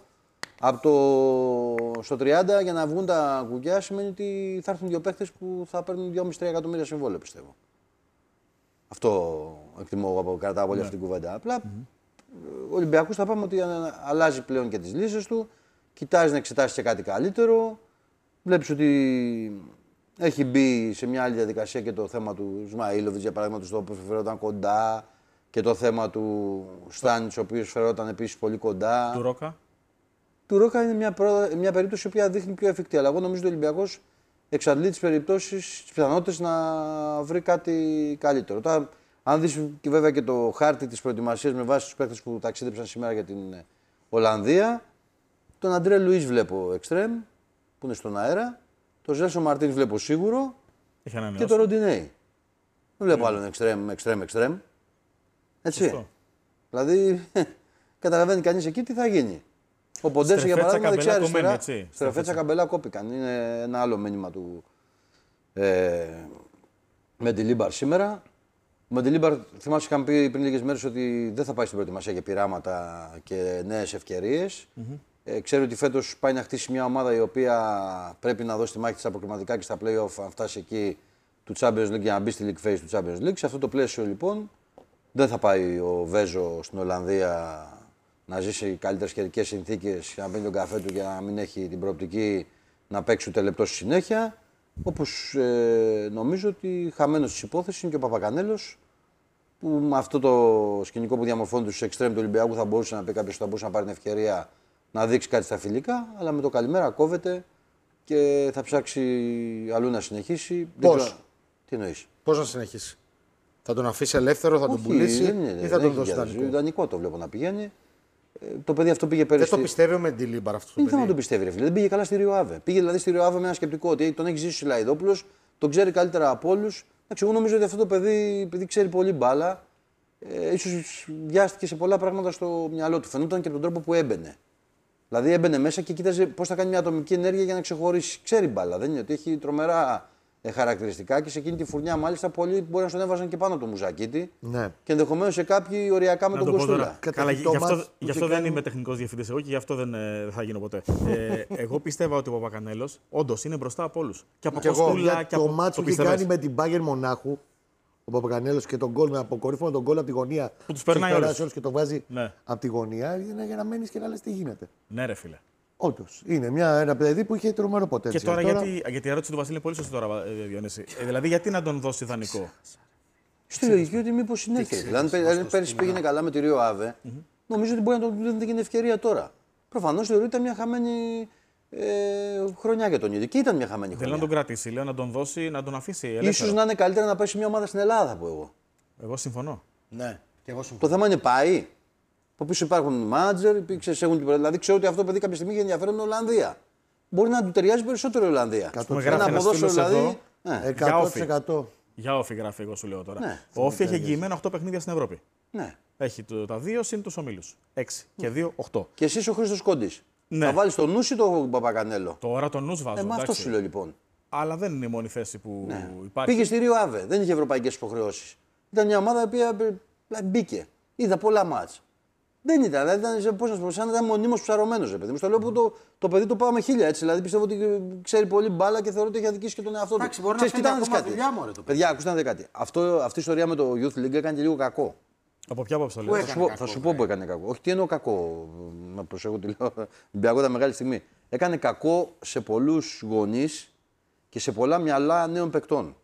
στο 30 για να βγουν τα κουκιά σημαίνει ότι θα έρθουν δύο παίχτες που θα παίρνουν 2,5-3 εκατομμύρια συμβόλαιο, πιστεύω. Αυτό εκτιμώ εγώ, κρατάω πολύ αυτή την κουβέντα. Απλά ο Ολυμπιακός θα πάμε ότι αλλάζει πλέον και τις λύσεις του, κοιτάζει να εξετάσει και κάτι καλύτερο. Βλέπεις ότι έχει μπει σε μια άλλη διαδικασία και το θέμα του Σμαΐλοβιτς, για παράδειγμα, του Στόπου που φερόταν κοντά, και το θέμα του Στάνιτς, ο οποίος φερόταν επίσης πολύ κοντά. Του Ρόκα. Του Ρόκα είναι μια περίπτωση που δείχνει πιο εφικτή. Αλλά εγώ νομίζω ότι ο Ολυμπιακός εξαντλεί τις περιπτώσεις, τις πιθανότητες να βρει κάτι καλύτερο. Τώρα, αν δεις και βέβαια και το χάρτη της προετοιμασίας με βάση τους παίκτες που ταξίδεψαν σήμερα για την Ολλανδία, τον Αντρέ Λουίς βλέπω εξτρέμ, που είναι στον αέρα, τον Ζέλσο Μαρτίν βλέπω σίγουρο και τον Ροντινέι. Δεν βλέπω άλλον εξτρέμ. Έτσι. Σωστό. Δηλαδή, καταλαβαίνει κανείς εκεί τι θα γίνει. Ο Ποντένσε για παράδειγμα δεξιά-αριστερά. Στρεφέτσα Καμπελά κόπηκαν. Είναι ένα άλλο μήνυμα του Μεντιλίμπαρ σήμερα. Ο Μεντιλίμπαρ, θυμάσαι, είχαμε πει πριν λίγες μέρες ότι δεν θα πάει στην προετοιμασία για πειράματα και νέες ευκαιρίες. Ξέρει ότι φέτος πάει να χτίσει μια ομάδα η οποία πρέπει να δώσει τη μάχη της αποκριματικά και στα play-off, αν φτάσει εκεί του Champions League για να μπει στη League Phase του Champions League. Σε αυτό το πλαίσιο λοιπόν δεν θα πάει ο Βέζο στην Ολλανδία να ζήσει καλύτερες καιρικές συνθήκες, να μπαίνει τον καφέ του και να μην έχει την προοπτική να παίξει ούτε λεπτό στη συνέχεια. Όπως νομίζω ότι χαμένος της υπόθεσης είναι και ο Παπακανέλος, που με αυτό το σκηνικό που διαμορφώνει τους εξτρέμ του Ολυμπιακού θα μπορούσε να πει κάποιος, θα μπορούσε να πάρει την ευκαιρία να δείξει κάτι στα φιλικά, αλλά με το καλημέρα κόβεται και θα ψάξει αλλού να συνεχίσει. Πώς? Τι εννοείς? Πώς να συνεχίσει? Θα τον αφήσει ελεύθερο, θα τον πουλήσει ή θα τον δώσει δανεικό? Δανεικό το βλέπω να πηγαίνει. Το παιδί αυτό πήγε πέρυσι. Δεν το πιστεύει ο Μεντιλίμπαρ αυτό το παιδί. παιδί. Δεν θα το πιστεύει, ρε φίλε. Δεν πήγε καλά στη Ριο Αβέ. Πήγε δηλαδή στη Ριο Αβέ με ένα σκεπτικό ότι τον έχει ζήσει ο Σιλαϊδόπουλος, τον ξέρει καλύτερα από όλους. Εγώ νομίζω ότι αυτό το παιδί, επειδή ξέρει πολύ μπάλα, ίσως βιάστηκε σε πολλά πράγματα στο μυαλό του. Φαινόταν και από τον τρόπο που έμπαινε. Δηλαδή έμπαινε μέσα και κοίταζε πώς θα κάνει μια ατομική ενέργεια για να ξεχωρίσει. Ξέρει μπάλα. Δεν είναι ότι έχει τρομερά χαρακτηριστικά και σε εκείνη τη φουρνιά μάλιστα πολλοί μπορεί να τον έβαζαν και πάνω το Μουζακίτη. Ναι. Και ενδεχομένως σε κάποιοι οριακά με τον Κοστούλα. Καλά, γι' αυτό δεν είμαι τεχνικός διευθυντής εγώ και γι' αυτό δεν θα γίνω ποτέ. Εγώ πιστεύω ότι ο Παπακανέλος όντως είναι μπροστά από όλους. Και από Κοστούλα και από το μάτσο που είχε κάνει με την Bayern Μονάχου, ο Παπακανέλος και τον γκολ με αποκορύφωνα τον γκολ από τη γωνία. Που τους περνάει όλους και το βάζει από τη γωνία για να μένεις και να λες τι γίνεται. Ναι, ρε φίλε. Όντως. Είναι ένα παιδί που είχε τρομερό ποτέ. Και τώρα, γιατί η ερώτηση του Βασίλη είναι πολύ σωστή τώρα, Διονύση. Δηλαδή, γιατί να τον δώσει δανεικό? Στη λογική ότι μήπως συνέχεια. Δηλαδή, αν πέρυσι πήγαινε καλά με τη Ριο Αβέ, νομίζω ότι μπορεί να τον δίνει την ευκαιρία τώρα. Προφανώς θεωρώ ότι ήταν μια χαμένη χρονιά για τον ίδιο. Και ήταν μια χαμένη χρονιά. Θέλω να τον κρατήσει, λέω να τον δώσει, να τον αφήσει ελεύθερο. Ίσως να είναι καλύτερα να πάει σε μια ομάδα στην Ελλάδα, θα πω εγώ. Εγώ συμφωνώ. Ναι, και εγώ συμφωνώ. Το θέμα είναι πάει. Από πίσω υπάρχουν μάνατζερ, δηλαδή ξέρω ότι αυτό το παιδί κάποια στιγμή είχε ενδιαφέρον με Ολλανδία. Μπορεί να του ταιριάζει περισσότερο η Ολλανδία. Ένα ποδόσφαιρο δηλαδή. 100%. Για όφη γράφει, εγώ σου λέω τώρα. Ναι. Ο Όφη έχει εγγυημένα 8 παιχνίδια στην Ευρώπη. Ναι. Έχει τα 2 συν του ομίλου. 6 και 2, 8. Και εσύ ο Χρήστος Κόντης. Ναι. Θα βάλει το νου ή το Παπακανέλο. Τώρα τον νους βάζω. Μα αυτό εντάξει. σου λέω λοιπόν. Αλλά δεν είναι η μόνη θέση που Ναι. υπάρχει. Πήγε στη Ρίο Αβε, δεν είχε ευρωπαϊκές υποχρεώσεις. Ήταν μια ομάδα που μπήκε. Είδα πολλά μάτς. Δεν ήταν, δηλαδή ήταν πώς να σου πω, σαν να ήταν μονίμως ψαρωμένος. Παιδί μου. Στο λέω που το παιδί το πάμε χίλια έτσι. Δηλαδή πιστεύω ότι ξέρει πολύ μπάλα και θεωρώ ότι έχει αδικήσει και τον εαυτό του. Εντάξει, μπορεί να Ξέρεις, φτιάξει κοιτάξτε ακόμα δουλειά, μωρέ, το παιδί. Παιδιά, ακούστε να δείτε κάτι. Αυτή η ιστορία με το Youth League έκανε και λίγο κακό. Από ποια άποψη το λέω. Θα σου πω που έκανε κακό. Όχι, τι εννοώ κακό. Να προσέχω τι λέω. Ολυμπιακό ήταν μεγάλη στιγμή. Έκανε κακό σε πολλούς γονείς και σε πολλά μυαλά νέων παικτών.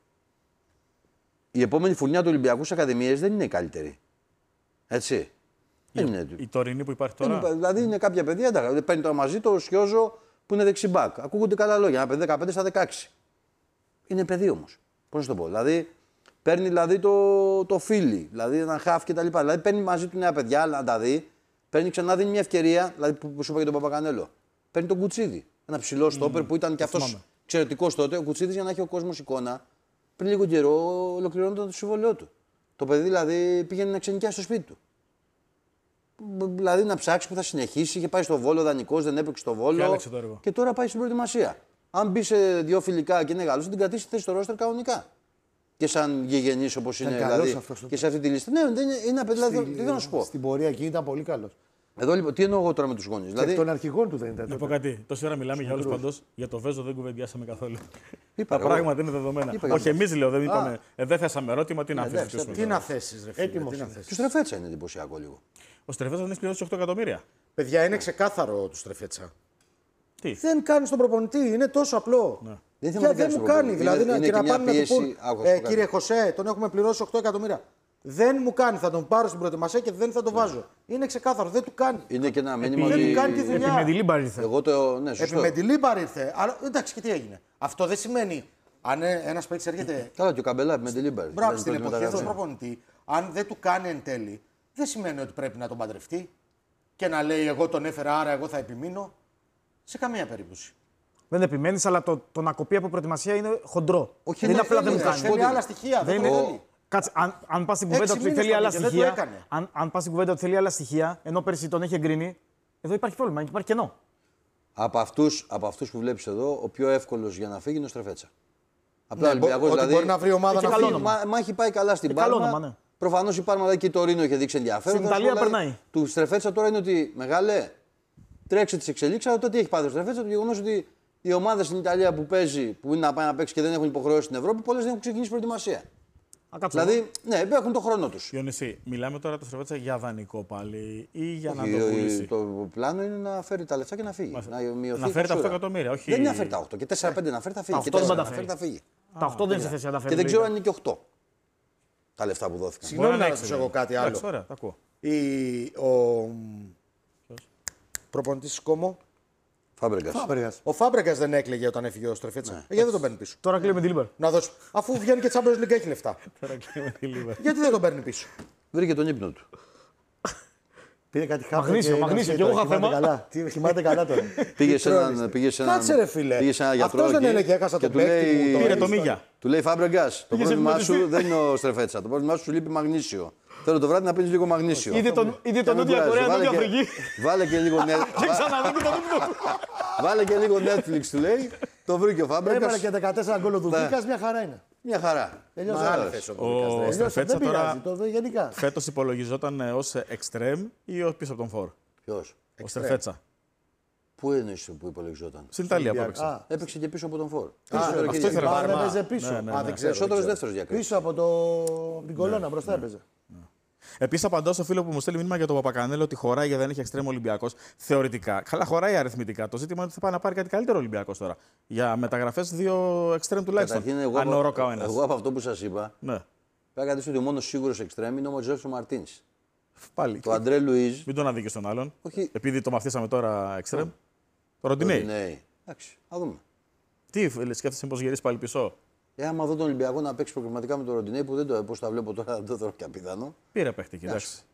Η επόμενη φουρνιά του Ολυμπιακού στις ακαδημίες δεν είναι η καλύτερη. Έτσι. Δεν είναι. Η τωρινή που υπάρχει τώρα. Δηλαδή είναι κάποια παιδιά, εντάξει, παίρνει τώρα μαζί το Σιόζο που είναι δεξιμπάκ. Ακούγονται καλά λόγια. Ένα παιδί 15 στα 16. Είναι παιδί όμως. Πώς να το πω. Δηλαδή παίρνει δηλαδή το φίλι, δηλαδή ένα χαφ κτλ. Δηλαδή παίρνει μαζί του νέα παιδιά, να τα δει. Παίρνει ξανά, δίνει μια ευκαιρία, δηλαδή που σου είπα για τον Παπακανέλο. Παίρνει τον Κουτσίδη. Ένα ψηλό στόπερ που ήταν και αυτό εξαιρετικό τότε. Ο Κουτσίδης για να έχει ο κόσμο εικόνα. Πριν λίγο καιρό ολοκληρώνονταν το συμβόλαιό του. Το παιδί δηλαδή πήγαινε να ξενικιάσει στο σπίτι του. Δηλαδή να ψάξει που θα συνεχίσει. Είχε πάει στο Βόλο δανεικός, δεν έπαιξε στο Βόλο. Και τώρα πάει στην προετοιμασία. Αν μπει σε 2 φιλικά και είναι Γάλλος, θα την κρατήσει θέση στο ρόστερ κανονικά. Και σαν γηγενής όπως είναι δηλαδή. Και σε αυτή τη λίστα. Ναι, είναι ένα παιδί, δηλαδή, τι θέλω να σου πω. Στην πορεία εκεί ήταν πολύ καλό. Εδώ λοιπόν, τι εννοώ εγώ τώρα με τους γονείς. Δηλαδή... Των αρχηγών του δεν ήταν. Να πω κάτι. Τόση ώρα μιλάμε για όλους παντός. Για το Βέζο δεν κουβεντιάσαμε καθόλου. Είπα, τα πράγματα είναι δεδομένα. Όχι, εμείς λέω, δεν είπαμε. Δεν θέσαμε ερώτημα, τι να αμφισβητήσουμε. Τι να θέσεις, ρε φίλε. Του Στρεφέτσα είναι εντυπωσιακό λίγο. Ο Στρεφέτσα δεν έχει πληρώσει 8 εκατομμύρια. Παιδιά, είναι ξεκάθαρο του Στρεφέτσα. Τι. Δεν κάνει στον προπονητή, είναι τόσο απλό. Ναι. Δεν μου κάνει. Δηλαδή και να πάνε να του πούν, κύριε Χωσέ, τον έχουμε πληρώσει 8 εκατομμύρια. Δεν μου κάνει, θα τον πάρω στην προετοιμασία και δεν θα τον βάζω. Είναι ξεκάθαρο, δεν του κάνει. Είναι και ένα μήνυμα δεν του κάνει τη δουλειά. Επί Μεντιλίμπαρ ήρθε. Επί Μεντιλίμπαρ ήρθε. Αλλά εντάξει, και τι έγινε. Αυτό δεν σημαίνει. Αν ένα παίκτη έρχεται. Καλά, και ο Καμπελά επί Μεντιλίμπαρ. Μπράβο, στην εποχή ενό προπονητή, αν δεν του κάνει εν τέλει, δεν σημαίνει ότι πρέπει να τον παντρευτεί και να λέει εγώ τον έφερα, άρα εγώ θα επιμείνω. Σε καμία περίπτωση. Δεν επιμένει, αλλά το να κοπεί από προετοιμασία είναι χοντρό. Όχι, δεν είναι απλά δεν μου κάνει. Θέλει άλλα στοιχεία. Δεν είναι. Κάτσε, αν πα στην κουβέντα ότι θέλει άλλα στοιχεία. Αν πα στην κουβέντα ότι θέλει άλλα στοιχεία, ενώ πέρσι τον έχει εγκρίνει, εδώ υπάρχει πρόβλημα, υπάρχει κενό. Από αυτούς που βλέπεις εδώ, ο πιο εύκολος για να φύγει είναι ο Στρεφέτσα. Απλά Ναι, Ολυμπιακός δηλαδή. Μπορεί να βρει ομάδα να φύγει. Μα έχει πάει καλά στην Πάρμα. Ναι. Προφανώς η Πάρμα και το Ρήνο είχε δείξει ενδιαφέρον. Στην Ιταλία περνάει. Του Στρεφέτσα τώρα είναι ότι μεγάλε, τρέξε τις εξελίξεις. Αλλά τότε τι έχει πάθει ο Στρεφέτσα, το γεγονός ότι οι ομάδες στην Ιταλία που παίζει, που είναι να πάει να παίξει και δεν έχουν υποχρεώσει στην Ευρώπη, πολλές δεν έχουν ξεκινήσει προετοιμασία. Δηλαδή, ναι, έχουν τον χρόνο τους. Ιωνισή, μιλάμε τώρα το Στρεφέτσα για δανεικό πάλι ή για να το πουλήσει. Το πλάνο είναι να φέρει τα λεφτά και να φύγει. Να φέρει τα 8 εκατομμύρια. Όχι... Δεν είναι να φέρει τα 8 και 4-5 να φέρει, θα φύγει. Και 4 να φέρει, θα φύγει. Τα 8 δεν είναι σε θέση να τα φέρει. Και δεν ξέρω αν είναι και 8 τα λεφτά που δόθηκαν. Συγγνώμη να ρωτήσω εγώ κάτι άλλο. Ωραία, τα ακούω. Ο προπονητής της Κόμο. Φάμπρεγκας. Ο Φάμπρεγκας δεν έκλαιγε όταν έφυγε ο Στρεφέτσα. Γιατί δεν τον παίρνει πίσω. Τώρα κλείνει με την Λίμπαρ. Να δώσει. Αφού βγαίνει και Champions League έχει λεφτά. Γιατί δεν τον παίρνει πίσω. Βρήκε τον ύπνο του. Πήρε κάτι χάπια. Μαγνήσιο, και εγώ είχα θέμα. Κοιμάται καλά τώρα. Πήγε σε έναν. Κάτσε ρε φίλε. Αυτός δεν έλεγε έχασα τον παίκτη μου. Πήρε το Μίγια. Του λέει Φάμπρεγκας, το πρόβλημά σου δεν είναι ο Στρεφέτσα. Το πρόβλημά σου λείπει μαγνήσιο. Θέλω το βράδυ να πίνεις λίγο μαγνήσιο. Είδε τον Νότια Κορέα, Νότια Αφρική. Βάλε και λίγο Βάλε και λίγο Netflix, του λέει. Το βρήκε ο Φάμπρεγκας. Έβαλε και 14 γκολ του Δούκας, μια χαρά είναι. Μια χαρά. Ο Στρεφέτσα τώρα γενικά. φέτος υπολογιζόταν ως εξτρέμ ή πίσω από τον φορ. Ποιος? Ο Στρεφέτσα. Πού εννοείς που υπολογιζόταν? Στην Ιταλία που έπαιξε. Έπαιξε και πίσω από τον φορ. Αυτό ήθελε να έπαιζε πίσω. Περισσότερος δεύτερος διακριτής. Πίσω από την κολόνα μπροστά έπαιζε. Επίσης, απαντάω στο φίλο που μου στέλνει μήνυμα για τον Παπακανέλο ότι χωράει γιατί δεν έχει εξτρέμ Ολυμπιακός. Θεωρητικά. Καλά, χωράει αριθμητικά. Το ζήτημα είναι ότι θα πάει να πάρει κάτι καλύτερο Ολυμπιακός τώρα. Για μεταγραφές 2 εξτρέμ τουλάχιστον. Αν ο Ρόκα ο ένας. Εγώ από αυτό που σας είπα, ναι. πρέπει να κρατήσω ότι ο μόνος σίγουρος εξτρέμ είναι ο Ματζέλσο Μαρτίνς. Πάλι. Το Αντρέ Λουίζ. Μην τον αδίκει στον άλλον. Όχι. Επειδή το μαθήσαμε τώρα εξτρέμ. Το Ροντινέι. Εντάξει, θα δούμε. Τι σκέφτεσαι πως γυρίσει πάλι πίσω. Άμα δω τον Ολυμπιακό να παίξει προγραμματικά με τον Ροντινέι που δεν το πώς τα βλέπω τώρα, δεν το θεωρώ και απίθανο. Πήρε παίχτη, κοιτάξτε.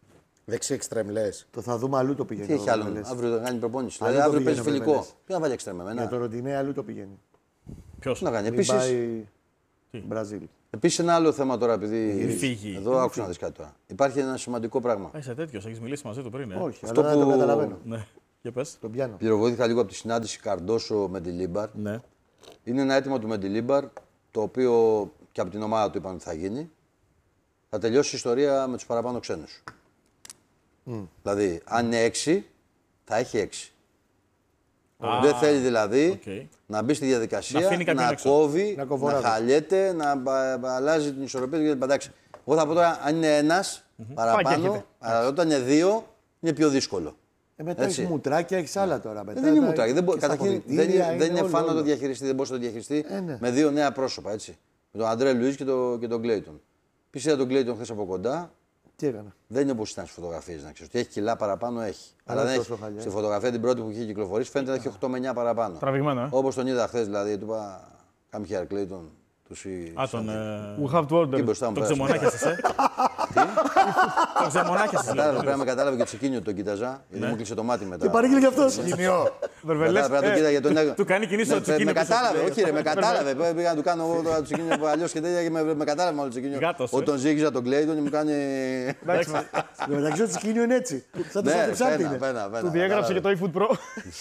Δεξί εξτρέμ, λες. Το θα δούμε αλλού το πηγαίνει. Τι έχει το άλλο, Βερμελές. αύριο θα κάνει προπόνηση. Αλλού Δηλαδή το αύριο παίζει πηγαίνει ο φιλικό. Βερμελές. Ποιο να βάλει εξτρέμ Για εμένα. το Ροντινέ αλλού το πηγαίνει. Ποιο. Να κάνει. Μην Επίσης, πάει Μπραζίλ. ένα άλλο θέμα τώρα, επειδή. Φύγει. Εδώ άκουσα να δει κάτι τώρα. Υπάρχει ένα σημαντικό πράγμα. Είσαι τέτοιο, έχει μιλήσει μαζί του πριν. Όχι, Αυτό αλλά που- το καταλαβαίνω. Ναι. Για πες. Τον πιάνω. Πληροφορήθηκα λίγο από τη συνάντηση Καρντόσο με τη Λίμπαρ. Ναι. Είναι ένα αίτημα του Μεντιλίμπαρ, το οποίο και από την ομάδα του είπαν ότι θα γίνει. Θα τελειώσει η ιστορία με τους παραπάνω ξένους. Δηλαδή, αν είναι 6, θα έχει 6. Δεν θέλει δηλαδή οκ. να μπει στη διαδικασία, Να αφήνει κάποιον να έξω. κόβει, Να να κοβοράζει. χαλιέται, να αλλάζει την ισορροπία του κτλ. Εντάξει, εγώ θα πω τώρα, αν είναι ένας παραπάνω, έρχεται. αλλά όταν είναι 2, είναι πιο δύσκολο. Μετά Έτσι. έχει μουτράκια, έχει άλλα τώρα. Μετά Δεν είναι τα- μουτράκι. Δεν και στα καταρχήν δεν αποδυτήρια, είναι, δεν είναι όλο, φαν να όλο. το διαχειριστεί, δεν μπορεί να το διαχειριστεί ναι. με δύο νέα πρόσωπα. Έτσι. Με τον Αντρέ Λουίς και τον Κλέιτον. Πήρα τον Κλέιτον χθε από κοντά. Τι έκανα. Δεν είναι όπω ήταν στι φωτογραφίε να ξέρει. Ότι έχει κιλά παραπάνω έχει. Αλλά Αλλά δεν τόσο έχει. χαλιά. Στη φωτογραφία την πρώτη που είχε κυκλοφορήσει φαίνεται να έχει 8 με 9 παραπάνω. Τραβηγμένο, Όπω τον είδα χθε δηλαδή. Του είπα Come here, Κλέιτον. Α, τον. We have to order. Και μπροστά μου Τον πέρασε. ξεμονάκιασε. Τον ξεμονάκιασε. Κατάλαβε, πρέπει να με κατάλαβε και τσικίνιο τον κοίταζα. Γιατί μου κλείσε το μάτι μετά. Και παρήγγειλε κι αυτό. Βερβελές. Πρέπει να τον κοίταγε για τον. Του κάνει κινήσει στο Με τσικίνιο. κατάλαβε, όχι ρε, με κατάλαβε. Πήγα να του κάνω εγώ το τσικίνιο που αλλιώ και τέτοια και με κατάλαβε μάλλον το τσικίνιο. Γάτος, Όταν ζήγηζα τον Κλέιτον και μου κάνει. Εντάξει, ο Τσικίνιο είναι έτσι. Σαν το Ναι, Σαντιψάντη είναι. Του διέγραψε και το eFood Pro.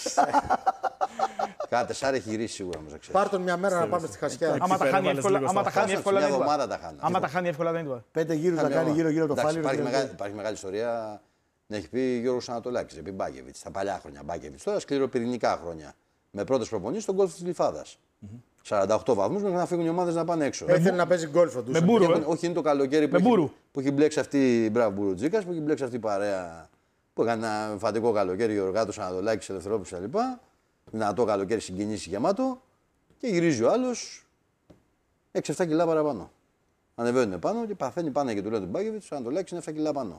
Κάτι τεσσάρι έχει γυρίσει σίγουρα όμω. Πάρ' τον μια μέρα να πάμε στη Χασιά. Άμα τα χάνει έβαλες εύκολα, λίγο άμα τα στο χάνει εύκολα Μια δεν είναι. εβδομάδα τα χάνω. Άμα τα χάνει εύκολα δεν είναι. 5 γύρου θα κάνει γύρω-γύρω το Εντάξει, φάλιρο. υπάρχει μεγάλη ιστορία. Να έχει πει Γιώργος Ανατολάκης, επί Μπάκεβιτς, τα παλιά χρόνια Μπάκεβιτς. Τώρα σκληροπυρηνικά χρόνια. Με πρώτες προπονήσεις στον γκολφ της Γλυφάδας. 48 βαθμούς μέχρι να φύγουν οι ομάδες να πάνε έξω. Θέλει να παίζει γκολφ ο Με Ντούσελ. μπουρου, Όχι, είναι το καλοκαίρι Με μπούρου. που έχει μπλέξει αυτή η μπράβο Μπουρουτζίκας, που έχει μπλέξει αυτή η παρέα. Που έκανε ένα εμφαντικό καλοκαίρι, Γιωργάτος Ανατολάκης, Ελευθερόπουλος κτλ. Δυνατό καλοκαίρι συγκινήσει γεμάτο. Και γυρίζει ο άλλος 6-7 κιλά παραπάνω. Ανεβαίνουν πάνω και παθαίνει πάνω και του λένε του Μπάκεβιτς, ο Ανατολάκης είναι 7 κιλά πάνω.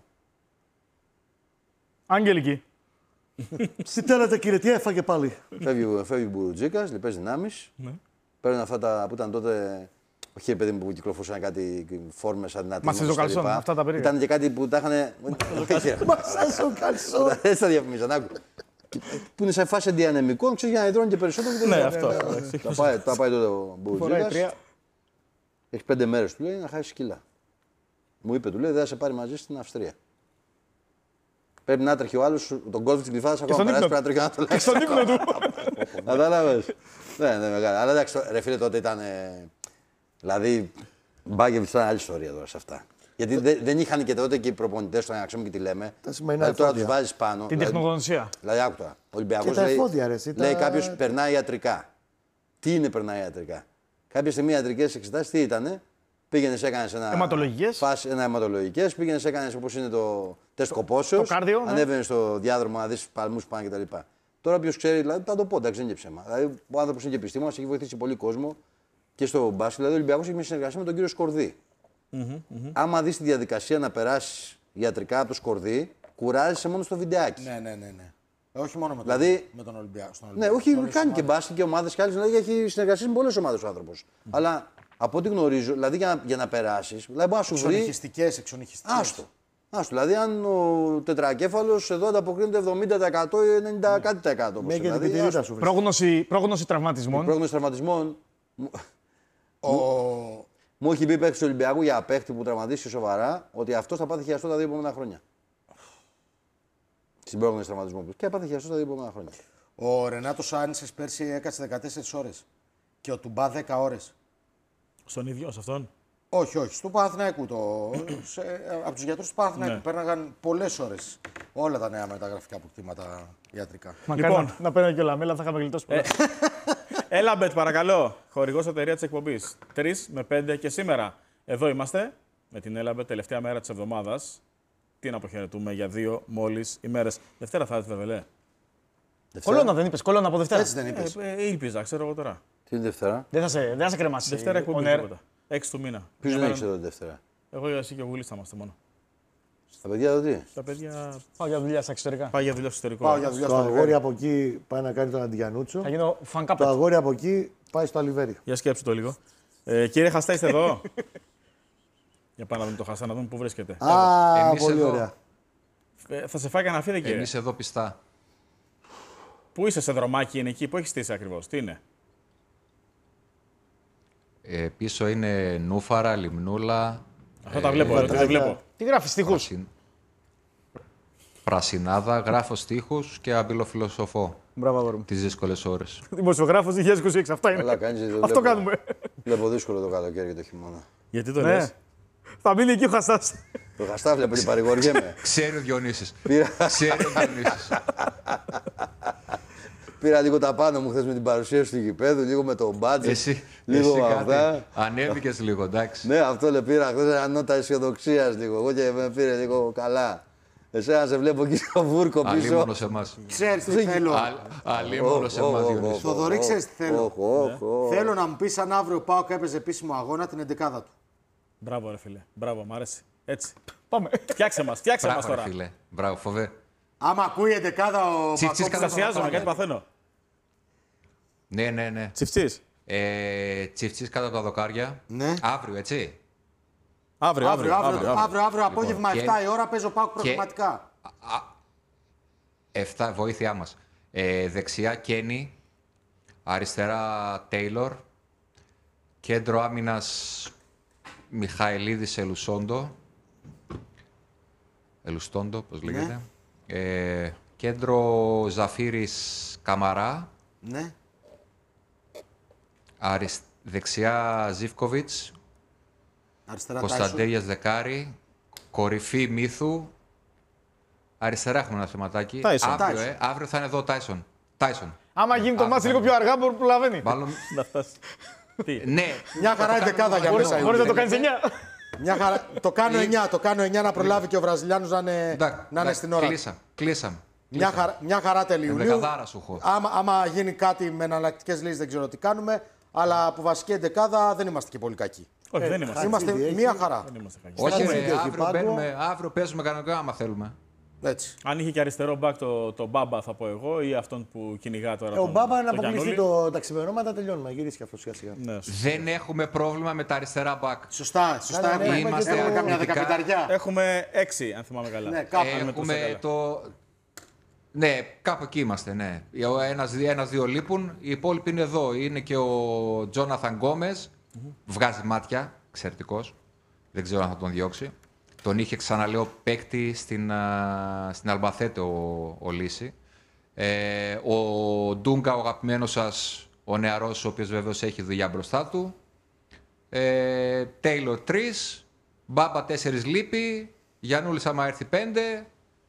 Αγγελική. Τι θέλετε κύριε, τι έφαγε πάλι. Φεύγει ο Μπουρουτζίκας, λοιπές δυνάμεις. Παίρνουν αυτά τα που ήταν τότε. Όχι, ρε παιδί μου που κυκλοφορούσαν κάτι φόρμες σαν να Μας το καλσόν, αυτά τα περίεργα. Ήταν και κάτι που τα είχαν. Μασάς ο καλσόν. Δεν στα διαφημίζαν, άκου. Που είναι σε φάση διανεμικών, ξέρει για να υδρώνει και περισσότερο. Ναι, αυτό. Τα πάει τότε ο Φοράει Μπουρουτζίκας. 3. Έχει 5 μέρες του λέει να χάσει κιλά. Μου είπε, του λέει, δεν θα σε πάρει μαζί στην Αυστρία. Πρέπει να τρέχει ο άλλο, τον γκολφ τη Γλυφάδα ακόμα στον περάσει. ύπνο Πρέπει να τρέχει Και στον ύπνο του. Κατάλαβε. Ναι, μεγάλο. Αλλά εντάξει, ρε φίλε, τότε ήταν. Δηλαδή, Μπάκεβιτς ήταν άλλη ιστορία τώρα σε αυτά. Γιατί δεν είχαν και τότε και οι προπονητές, να ξέρουμε και τι λέμε. Τα σημερινά Δηλαδή, τώρα εφόδια. του βάζει πάνω. Την τεχνογνωσία. Δηλαδή, άκου τώρα. Ο Ολυμπιακός Και τα εφόδια, ρε, εσύ, λέει τα- κάποιο περνάει ιατρικά. Τι είναι περνάει ιατρικά. Κάποια στιγμή ιατρικές εξετάσεις τι ήτανε. Πήγαινε, έκανε ένα. Αιματολογικές. Ένα αιματολογικές. Πήγαινε, έκανε όπω είναι το τεστ κοπόσεως. Το κάρδιο, ναι. Ανέβαινε στο διάδρομο να δει παλμού που πάνε κτλ. Τώρα, ποιο ξέρει, δηλαδή, θα το πω, εντάξει, δεν είναι ψέμα. Δηλαδή, ο άνθρωπο είναι και επιστήμονα, έχει βοηθήσει πολύ κόσμο και στο μπάσκετ. Δηλαδή, ο Ολυμπιακός έχει μια συνεργασία με τον κύριο Σκορδί. Άμα δει τη διαδικασία να περάσει ιατρικά από το Σκορδί, κουράζεσαι μόνο στο βιντεάκι. Ναι. Όχι μόνο με τον, Δηλαδή- με τον Ολυμπιακό. στον Ναι, Ολυμπιακό. όχι, Σε όλες τις κάνει και ομάδες. μπάσκετ και ομάδε και άλλε. Δηλαδή έχει συνεργασία με πολλέ ομάδε ο άνθρωπο. Αλλά από ό,τι γνωρίζω, δηλαδή για να περάσει, δηλαδή μπορεί να σου βρει. Εξονυχιστικές. Άστο. Δηλαδή, αν ο τετρακέφαλο εδώ ανταποκρίνεται 70% ή 90% κάτι τα εκατό. όπως Ναι, και την δηλαδή, πιτηρίδα άστο. σου βρει. Πρόγνωση τραυματισμών. Πρόγνωση τραυματισμών. Μου έχει πει παίκτη του Ολυμπιακού για παίκτη που τραυματίστηκε σοβαρά ότι αυτό θα πάθει χειαστό τα 2 επόμενα χρόνια. Στην πρόγνωση τραυματισμού του. Και θα πάθει χειαστό τα 2 επόμενα χρόνια. Ο Ρενάτο Σάντσες πέρσι έκατσε 14 ώρες. Και ο Τουμπά 10 ώρες. Στον ίδιο, σε αυτόν. Όχι, στο Παναθηναϊκού. Από τους γιατρούς του Παναθηναϊκού Ναι. πέρναγαν πολλές ώρες όλα τα νέα μεταγραφικά αποκτήματα ιατρικά. Μακάρι Λοιπόν. να παίρνει και ο Λαμέλα, θα είχαμε γλιτώσει πολλά. Έλαμπετ, παρακαλώ. Χορηγός εταιρεία τη εκπομπή. 3 με 5 και σήμερα. Εδώ είμαστε με την Έλαμπετ, τελευταία μέρα τη εβδομάδα. Τι να αποχαιρετούμε για 2 μόλις ημέρες. Δευτέρα θα έρθει, βέβαια. Κολώνα δεν είπε, κολώνα από Δευτέρα. Έτσι δεν είπες. Ήλπιζα, ξέρω εγώ τώρα. Τι είναι Δευτέρα. Δεν θα σε κρεμάσει. Δευτέρα εκπομπή. on air. τίποτα. 6 του μήνα. Ποιο Μια δεν μέρα- έχει εδώ τη Δευτέρα. Εγώ, εσύ και ο Γουλής θα είμαστε μόνο. Τα παιδιά εδώ τι. Τα παιδιά Πάω για δουλειά στα εξωτερικά. πάει για δουλειά στο εξωτερικό. Πάω για δουλειά Το στο αγόρι Λιβόρι. από εκεί πάει να κάνει τον Αντιγιανούτσο. Θα γίνω fan Το capet. αγόρι από εκεί πάει στο Αλιβέρι. Για σκέψου το λίγο. Κύριε Χαστά, είστε εδώ. Για πάμε να δούμε το Χαστά, να δούμε πού βρίσκεται. Α, Εμείς πολύ εδώ. ωραία. Θα σε φάει κανένα φίδι, κύριε. Εμείς εδώ πιστά. Πού είσαι, σε δρομάκι είναι εκεί, πού έχει στήσει ακριβώς, τι είναι? Πίσω είναι νούφαρα, λιμνούλα. Αυτά τα βλέπω, δεν βλέπω. Τι γράφει, στίχους. Πρασινάδα, γράφω στίχους και αμπυλοφιλοσοφώ Μπράβο, αγόρι μου. τις δύσκολες ώρες. Δημοσιογράφος 2026, αυτά είναι. Καλά κάνεις, δεν το Αυτό βλέπω. κάνουμε. Βλέπω δύσκολο το καλοκαίρι και το χειμώνα. Γιατί το Ναι. λες? Θα μείνει εκεί ο Χαστάς. Το Χαστά βλέπω την παρηγοριέμαι. Ξέρει ο Διονύσης. Πήρα- Ξέρει ο Διονύσης. Πήρα λίγο τα πάνω μου χθες με την παρουσίαση του γηπέδου, λίγο με το μπάτζετ. Εσύ λίγο κάτι. αυτά. Ανέβηκες λίγο, εντάξει. Ναι, αυτό le πήρα χθες ένα νότα αισιοδοξίας λίγο. Εγώ και με πήρε λίγο καλά. Εσένα σε βλέπω εκεί στο βούρκο πίσω. Αλίμονο σε εμάς. Ξέρεις τι θέλω. Αλίμονο σε εμάς, Διονύση. Θοδωρή, ξέρεις τι θέλω. Ναι. Θέλω να μου πεις αν αύριο πάω και έπαιζε επίσημο αγώνα την 11η του. Μπράβο, ρε φίλε. Μπράβο, μ' άρεσε. Έτσι. Πάμε. Φτιάξε μας Μπράβο, ρε τώρα. φίλε. Μπράβο, φοβέ. Άμα ακούει η 11η ο Τσιφτσής Πακόπουλος, Εξτασιάζομαι, κάτι παθαίνω. Ναι. Τσιφτσής. Τσιφτσής κάτω από τα δοκάρια. Ναι. Αύριο, έτσι. Αύριο Αύριο απόγευμα Λοιπόν, 7 η ώρα παίζω πάω προγραμματικά. 7, βοήθειά μας. Δεξιά Κένι, αριστερά Τέιλορ, κέντρο άμυνας Μιχαηλίδης Ελουστόντο, πώς λέγεται. Κέντρο Ζαφύρης Καμαρά, Ναι. δεξιά Ζίβκοβιτς, Αριστερά Τάισον. Κωνσταντέλιας Δεκάρη, κορυφή Μύθου. Αριστερά έχουμε ένα θεματάκι. Τάισον. Αύριο θα είναι εδώ ο Τάισον. Άμα γίνει το μάτς λίγο πιο αργά, μπορεί να προλαβαίνει. Μάλλον. Να φτάσει. Ναι, Μια χαρά η 11η για μέσα. Μπορεί να το κάνει 9. Μια χαρά. Το κάνω 9, το κάνω 9 να προλάβει και ο Βραζιλιάνος να είναι στην ώρα. Κλείσαμε. Μια χαρά τέλη Ιουλίου. Δεκαδάρα σου έχω. Άμα γίνει κάτι με εναλλακτικές λύσεις δεν ξέρω τι κάνουμε. Αλλά από βασική 11η δεν είμαστε και πολύ κακοί. Όχι, δεν είμαστε. Είμαστε έχει. μια χαρά. Δεν είμαστε κακοί. Όχι, Χατζηδί έχει αύριο, πάγκο. αύριο παίζουμε κανονικά άμα θέλουμε. Έτσι. Αν είχε και αριστερό μπακ το Μπάμπα, θα πω εγώ, ή αυτόν που κυνηγά τώρα. Ο Μπάμπα να αποκλειστεί Γιαννούλη. τα ξημερώματα, τελειώνουμε. Γυρίσει και αυτό σιγά σιγά. Ναι, Δεν έχουμε πρόβλημα με τα αριστερά μπακ. Σωστά. Καλά, είμαστε Έχουμε καμιά αγωνιστικά. δεκαπενταριά. Έχουμε 6, αν θυμάμαι καλά. Ναι, κάπου. Έχουμε το. Ναι, κάπου εκεί είμαστε, ναι. Ένας-δύο λείπουν, οι υπόλοιποι είναι εδώ. Είναι και ο Τζόναθαν Γκόμες, βγάζει μάτια, εξαιρετικός. Δεν ξέρω αν θα τον διώξει. Τον είχε, ξαναλέω, παίκτη στην Αλμπαθέτε ο Λύση. Ο Ντούγκα, ο αγαπημένος σας, ο νεαρός, ο οποίος βέβαιος έχει δουλειά μπροστά του. Τέιλορ 3, Μπάμπα 4 λείπει, Γιαννούλης άμα έρθει 5.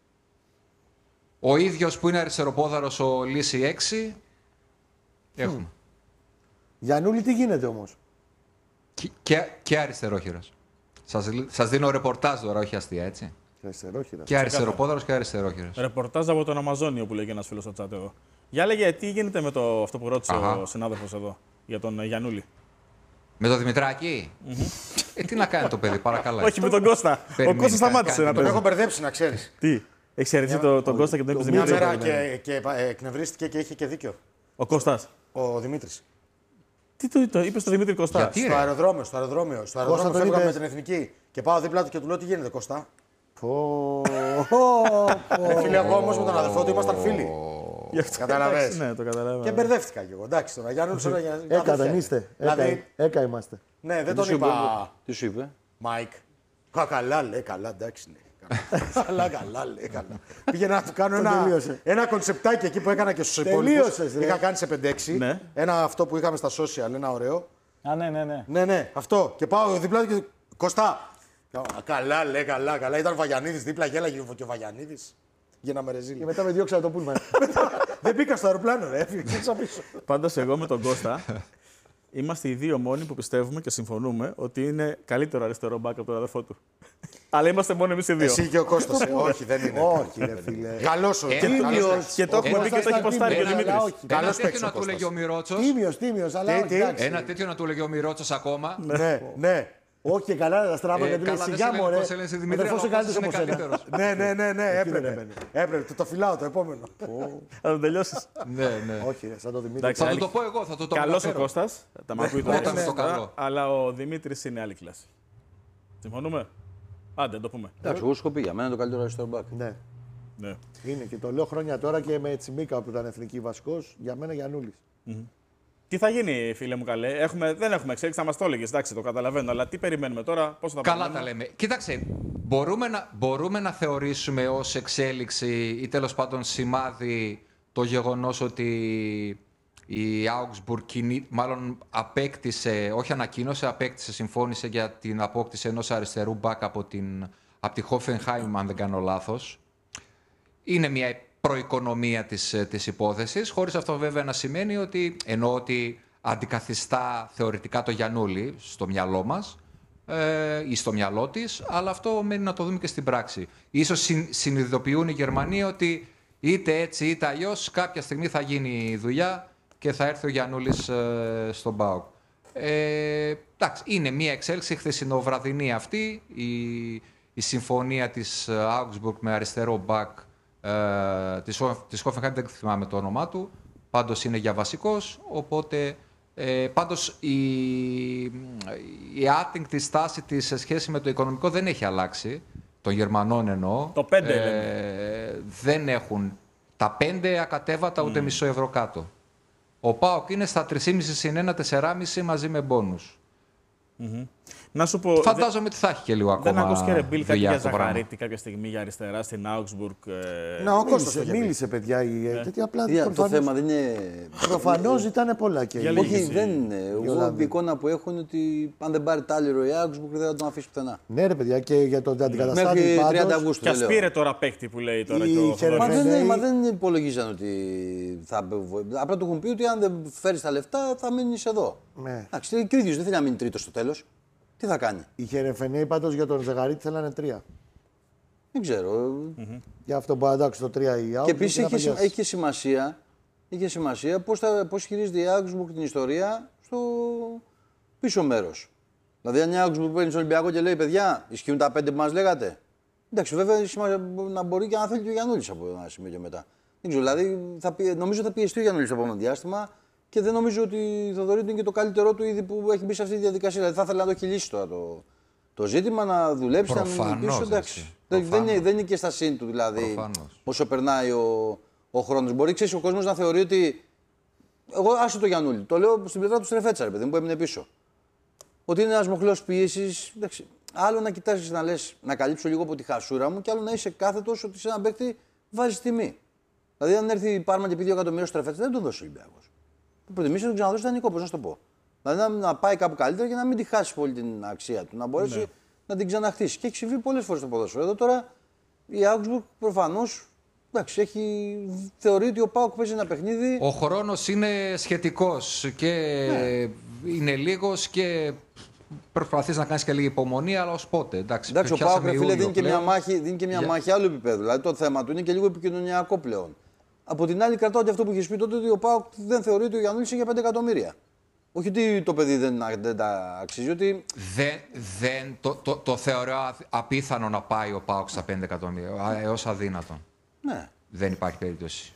Ο ίδιος που είναι αριστεροπόδαρος, ο Λύση 6. Έχουμε. Γιαννούλη, τι γίνεται όμως. Και αριστερόχειρος. Σας δίνω ρεπορτάζ τώρα, όχι αστεία, έτσι. Αριστερόχειρα. Και αριστεροπόδαρος και αριστερόχειρος. Ρεπορτάζ από τον Αμαζόνιο που λέγει ένας φίλος στο chat εδώ. Για λέγε, τι γίνεται με αυτό που ρώτησε ο συνάδελφος εδώ για τον Γιαννούλη. Με το Δημητράκη. Τι να κάνει το παιδί, παρακαλώ. Όχι, με τον Κώστα. Ο Περιμένει, Κώστας σταμάτησε κάνει να Τον παίζει. έχω μπερδέψει να ξέρεις. Τι, έχεις χαιρετήσει τον Κώστα και τον είπες Μια Δημήτρη. μέρα και εκνευρίστηκε και είχε και δίκιο. Ο Κώστας. Ο Δημήτρης. Τι το είπες στο Δημήτρη Κώστα. Γιατί? Στο αεροδρόμιο. Στο αεροδρόμιο τον φεύγαμε είπες. με την εθνική. Και πάω δίπλα του και του λέω τι γίνεται, Κώστα. Φίλοι, εγώ όμως με τον αδερφό του ήμασταν φίλοι. Γι' αυτό, Καταλαβες. εντάξει, ναι, το καταλαβαίνω. Και μπερδεύτηκα κι εγώ. Εντάξει τώρα. Γιάννη, Έκα δεν είστε. Έκα είμαστε. Ναι, δεν τον είπα. Τι σου είπε. Μάικ. Καλά, λέει, καλά, εντάξει. Ναι. Καλά, λέει, καλά. Πήγαινα να του κάνω τελείωσε. ένα κονσεπτάκι εκεί που έκανα και στους Τελείωσες, υπόλοιπους. ρε. Είχα κάνει σε 5-6. Ναι. Ένα αυτό που είχαμε στα social, ένα ωραίο. Α, ναι. Ναι, αυτό. Και πάω δίπλα του και Κωστά. Καλά, λέει, καλά. Ήταν ο Βαγιανίδης δίπλα, γέλαγε και ο Βαγιανίδης. Γίναμε ρεζίλ. Και μετά με διώξα το πούλμαν. Δεν μπήκα στο αεροπλάνο, ρε. Έφυγε πίσω. Πάντως εγώ με τον Κώστα είμαστε οι δύο μόνοι που πιστεύουμε και συμφωνούμε ότι είναι καλύτερο αριστερό μπακ από τον αδερφό του. Αλλά είμαστε μόνο εμείς οι δύο. Εσύ και ο Κώστας. Όχι, δεν είναι. Όχι, ρε φίλε. Γαλλός ο Τίμιος. Και το έχουμε πει και το έχει ποστάρει και ο Δημήτρης. Ένα Καλός παίκτης τέτοιο ο να του λέγει ο Μιρότσος. Τίμιος, αλλά όχι. Τι? εντάξει. Ένα τέτοιο να του λέγει ο Μιρότσος ακόμα. Ναι. Όχι και καλά τα στράβα γιατί λέει Καλά, δεν σιγά σε λένε μωρέ. πώς σε λένε στη Ο Δημήτρη, αδερφός αλλά είναι ο Κώστας καλύτερος από σένα. είναι καλύτερος. Ναι, έπρεπε. Το φυλάω το επόμενο. Θα τον τελειώσεις. Ναι. Όχι, ρε, σαν το Δημήτρη. Εντάξει, Θα του άλλη- το πω εγώ, θα του το Καλός ο μεταφέρω. Κώστας, τα μ' ακούει τώρα, Όταν ναι, στο τώρα, καλό. αλλά ο Δημήτρης είναι άλλη κλάση. Συμφωνούμε. Άντε, το πούμε. Εντάξει, εγώ σου έχω πει για μένα είναι το καλύτερο αριστερό μπακ. Ναι. Ναι. Είναι και το λέω χρόνια τώρα και με Τσιμίκα που ήταν εθνική βασικός. Για μένα Γιαννούλης. Τι θα γίνει, φίλε μου καλέ. Δεν έχουμε εξέλιξη, θα μας το έλεγες. Εντάξει, το καταλαβαίνω. Αλλά τι περιμένουμε τώρα, πώς θα Καλά περιμένουμε. τα λέμε. Κοίταξε, μπορούμε να θεωρήσουμε ως εξέλιξη ή τέλος πάντων σημάδι το γεγονός ότι η Augsburg μάλλον απέκτησε, όχι ανακοίνωσε, απέκτησε, συμφώνησε για την απόκτηση ενός αριστερού μπακ από τη Hoffenheim, αν δεν κάνω λάθος. Είναι μια προοικονομία της υπόθεσης, χωρίς αυτό βέβαια να σημαίνει ότι, εννοώ ότι αντικαθιστά θεωρητικά το Γιαννούλη στο μυαλό μας ή στο μυαλό της, αλλά αυτό μένει να το δούμε και στην πράξη. Ίσως συνειδητοποιούν οι Γερμανοί ότι είτε έτσι είτε αλλιώς κάποια στιγμή θα γίνει η δουλειά και θα έρθει ο Γιαννούλης στον ΠΑΟΚ. Εντάξει, είναι μια εξέλιξη χθεσινοβραδινή αυτή, η συμφωνία της Augsburg με αριστερό μπακ της Hoffenheim, δεν θυμάμαι το όνομά του, πάντως είναι για βασικός, οπότε πάντως η άτιγκτη στάση της σε σχέση με το οικονομικό δεν έχει αλλάξει, των Γερμανών εννοώ. Το 5 δεν έχουν τα 5 ακατέβατα ούτε μισό ευρώ κάτω. Ο ΠΑΟΚ είναι στα 3,5 συν 1, 4,5 μαζί με μπόνους. Να σου πω. Φαντάζομαι ότι θα έχει και λίγο ακόμα. Δεν ακούς και ρε Μπίλ κάτι για το πράγμα. Ζαχαρίτη κάποια στιγμή για αριστερά στην Augsburg. Ναι, ο Κώστας το είχε πει. Μίλησε, παιδιά. Γιατί απλά Το θέμα δεν είναι. προφανώς ζητάνε πολλά και Για οι- λίγη. Όχι, δεν είναι. Εγώ η εικόνα που έχω είναι ότι αν δεν πάρει τάλιρο η Augsburg δεν θα τον αφήσει πουθενά. Ναι, ρε παιδιά, και για τον αντικαταστάτη. Μέχρι 30 πάντως, Αυγούστου. Και δεν α λέω. πήρε τώρα παίκτη που λέει τώρα Η και ο Χερεφέ- Θοδωρής. Μα δεν υπολογίζαν ότι θα. Απλά του έχουν πει ότι αν δεν φέρει τα λεφτά θα μείνει εδώ. Ναι. Εντάξει, και ο ίδιο δεν θέλει να μείνει τρίτο στο τέλο. Τι θα κάνει. Οι Χερεφενέοι πάντως για τον Ζεγαρίτη θέλανε 3. Δεν ξέρω. Για αυτό που αντάξει το 3 η Augsburg. Και επίση να παγιάσει. έχει σημασία πώς χειρίζεται η Augsburg την ιστορία στο πίσω μέρος. Δηλαδή, αν η Augsburg παίρνει στον Ολυμπιακό και λέει: Παιδιά, ισχύουν τα 5 που μας λέγατε. Εντάξει, βέβαια έχει σημασία να μπορεί και να θέλει και ο Γιαννούλης από ένα σημείο και μετά. Δεν ξέρω, δηλαδή, νομίζω θα πιεστεί ο Γιαννούλης το επόμενο διάστημα και δεν νομίζω ότι θα δωρείται και το καλύτερό του ήδη που έχει μπει σε αυτή τη διαδικασία. Δηλαδή, θα ήθελα να το έχει λύσει τώρα το ζήτημα, να δουλέψει, να μην Προφανώς, πίσω. Εντάξει. έτσι. Δεν είναι και στα σύν του δηλαδή. Προφανώς. Όσο περνάει ο χρόνος. Μπορεί ξέρεις, ο κόσμος να θεωρεί ότι. Εγώ άσε το Γιαννούλη. Το λέω στην πλευρά του Στρεφέτσα, ρε παιδί μου, που έμεινε πίσω. Ότι είναι ένας μοχλός πίεσης. Άλλο να κοιτάζεις να λες να καλύψω λίγο από τη χασούρα μου, και άλλο να είσαι κάθετος ότι σε έναν παίκτη βάζεις τιμή. Δηλαδή, αν έρθει η Πάρμα και πει 2 εκατομμύρια στο Στρεφέτσα, δεν τον δώσει ο Ολυμπιακός. Θα προτιμήσει να τον ξαναδώσει δανεικό, πώς να σου το πω. Δηλαδή, να πάει κάπου καλύτερα και να μην τη χάσει πολύ την αξία του. Να μπορέσει να την ξαναχτίσει. Και έχει συμβεί πολλές φορές στο ποδόσφαιρο. Εδώ τώρα η Augsburg προφανώς θεωρεί ότι ο ΠΑΟΚ παίζει ένα παιχνίδι. Ο χρόνος είναι σχετικός και είναι λίγος και προσπαθείς να κάνεις και λίγη υπομονή, αλλά ως πότε. Εντάξει, Εντάξει, ο ΠΑΟΚ πιάσαμε φίλε Ιούλιο δίνει και μια πλέον. μάχη άλλου επίπεδου. Δηλαδή το θέμα του είναι και λίγο επικοινωνιακό πλέον. Από την άλλη, κρατάω και αυτό που είχε πει τότε ότι ο ΠΑΟΚ δεν θεωρεί ότι ο Γιαννούλης είναι για 5 εκατομμύρια. Όχι ότι το παιδί δεν τα αξίζει, ότι. Το θεωρώ απίθανο να πάει ο ΠΑΟΚ στα 5 εκατομμύρια, έως αδύνατον. Ναι. Δεν υπάρχει περίπτωση.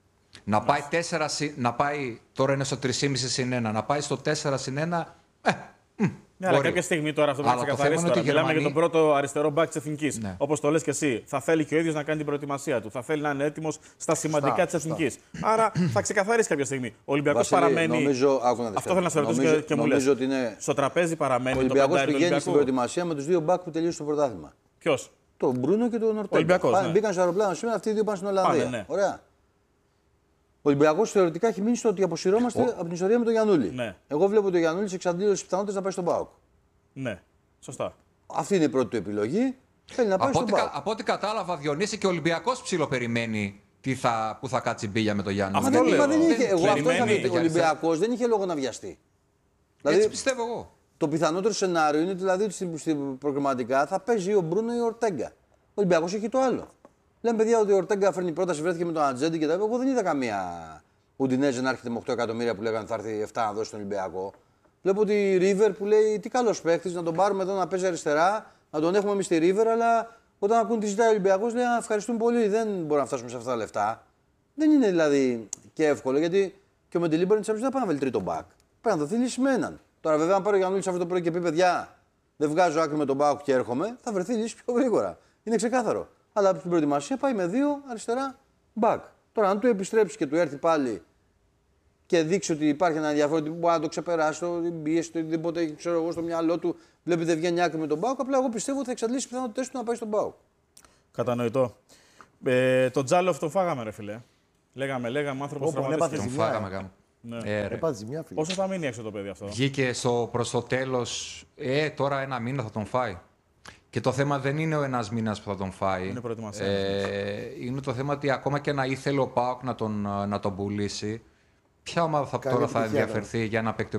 Να πάει, τώρα είναι στο 3,5 συν 1, να πάει στο 4 συν 1, Ναι, αλλά μπορεί. κάποια στιγμή τώρα αυτό πρέπει να Αλλά το ξεκαθαρίσει. θέμα είναι Τώρα. ότι οι Μιλάμε για τον πρώτο αριστερό μπακ τη Εθνική. Ναι. Όπως το λες και εσύ. Θα θέλει και ο ίδιος να κάνει την προετοιμασία του. Θα θέλει να είναι έτοιμος στα σημαντικά της Εθνικής. Άρα θα ξεκαθαρίσει κάποια στιγμή. Ο Ολυμπιακός Βασίλη, παραμένει. νομίζω, Αυτό θέλω να σε ρωτήσω και μου λες. Νομίζω ότι είναι. Στο τραπέζι παραμένει Ο το Ολυμπιακός πεντάρι του πηγαίνει στην Ολυμπιακού. προετοιμασία με τους δύο μπακ που τελείωσαν το πρωτάθλημα. Ποιος? Τον Μπρούνο και τον Ορτέγκα. Ολυμπιακός, ναι. Μπήκαν στο αεροπλάνο σήμερα, αυτοί οι δύο πάνε στην Ολλανδία. Πάνε, ναι. Ωραία. Ο Ολυμπιακός θεωρητικά έχει μείνει στο ότι αποσυρώμαστε από την ιστορία με τον Γιαννούλη. Ναι. Εγώ βλέπω τον Γιαννούλη σε εξαντλήρωση πιθανότητες να πάει στον ΠΑΟΚ. Ναι. Σωστά. Αυτή είναι η πρώτη του επιλογή. Θέλει να πάει στον ΠΑΟΚ. Από ό,τι κατάλαβα, Διονύση, και ο Ολυμπιακός ψιλοπεριμένει που θα κάτσει μπίλια με το Γιάννη. Αυτό λέω. Μα δεν είχε. Εγώ αυτό Περιμένει. είχα πει. Ο Ολυμπιακός δεν είχε λόγο να βιαστεί. Έτσι πιστεύω εγώ. Το πιθανότερο σενάριο είναι δηλαδή ότι στην προγραμματικά θα παίζει ο Μπρούνο ή ο Ορτέγκα. Ο Ολυμπιακός έχει το άλλο. Λέμε παιδιά ότι ο Ορτέγκα φέρνει πρόταση, βρέθηκε με τον Ατζέντη και τα λοιπά. Εγώ δεν είδα καμία Ουντινέζε να έρχεται με 8 εκατομμύρια που λέγανε θα έρθει 7 να δώσει στον Ολυμπιακό. Βλέπω ότι η River που λέει τι καλό παίχτη, να τον πάρουμε εδώ να παίζει αριστερά, να τον έχουμε εμεί στη River, αλλά όταν ακούν τι ζητάει ο Ολυμπιακός λέει ευχαριστούμε πολύ, δεν μπορούμε να φτάσουμε σε αυτά τα λεφτά. Δεν είναι δηλαδή και εύκολο γιατί και ο Μεντιλίμπερ δεν πάει να βάλει τρίτο μπακ. Πρέπει να δοθεί λύση με έναν. Τώρα βέβαια, αν πάρει ο Γιαννούλης αυτό το πρωί και πει παιδιά, δεν βγάζω άκρη με τον Μπάουκ και έρχομαι, θα βρεθεί λύση πιο γρήγορα. Είναι ξεκάθαρο. Αλλά στην προετοιμασία πάει με 2 αριστερά back. Τώρα, αν του επιστρέψει και του έρθει πάλι και δείξει ότι υπάρχει ένα ενδιαφέρον ότι μπορεί να το ξεπεράσει, την πίεση, το οτιδήποτε έχει ξέρω εγώ στο μυαλό του, βλέπει δεν βγαίνει άκρη με τον Μπάουκ. Απλά εγώ πιστεύω ότι θα εξαντλήσει τι πιθανότητέ του να πάει στον Μπάουκ. Κατανοητό. Τον Τζάλοφ τον φάγαμε, ρε φιλέ. Λέγαμε, άνθρωπος τραυματίστηκε. Τον φάγαμε γάμο. Έπαθε ζημιά, φίλε. Πόσο θα μείνει έξω το παιδί αυτό? Βγήκε προς το τέλος, τώρα 1 μήνα θα τον φάει. Και το θέμα δεν είναι ο 1 μήνας που θα τον φάει. Είναι προετοιμασία. Είναι το θέμα ότι ακόμα και να ήθελε ο ΠΑΟΚ να τον πουλήσει, ποια ομάδα τώρα θα ενδιαφερθεί για ένα παίκτη ο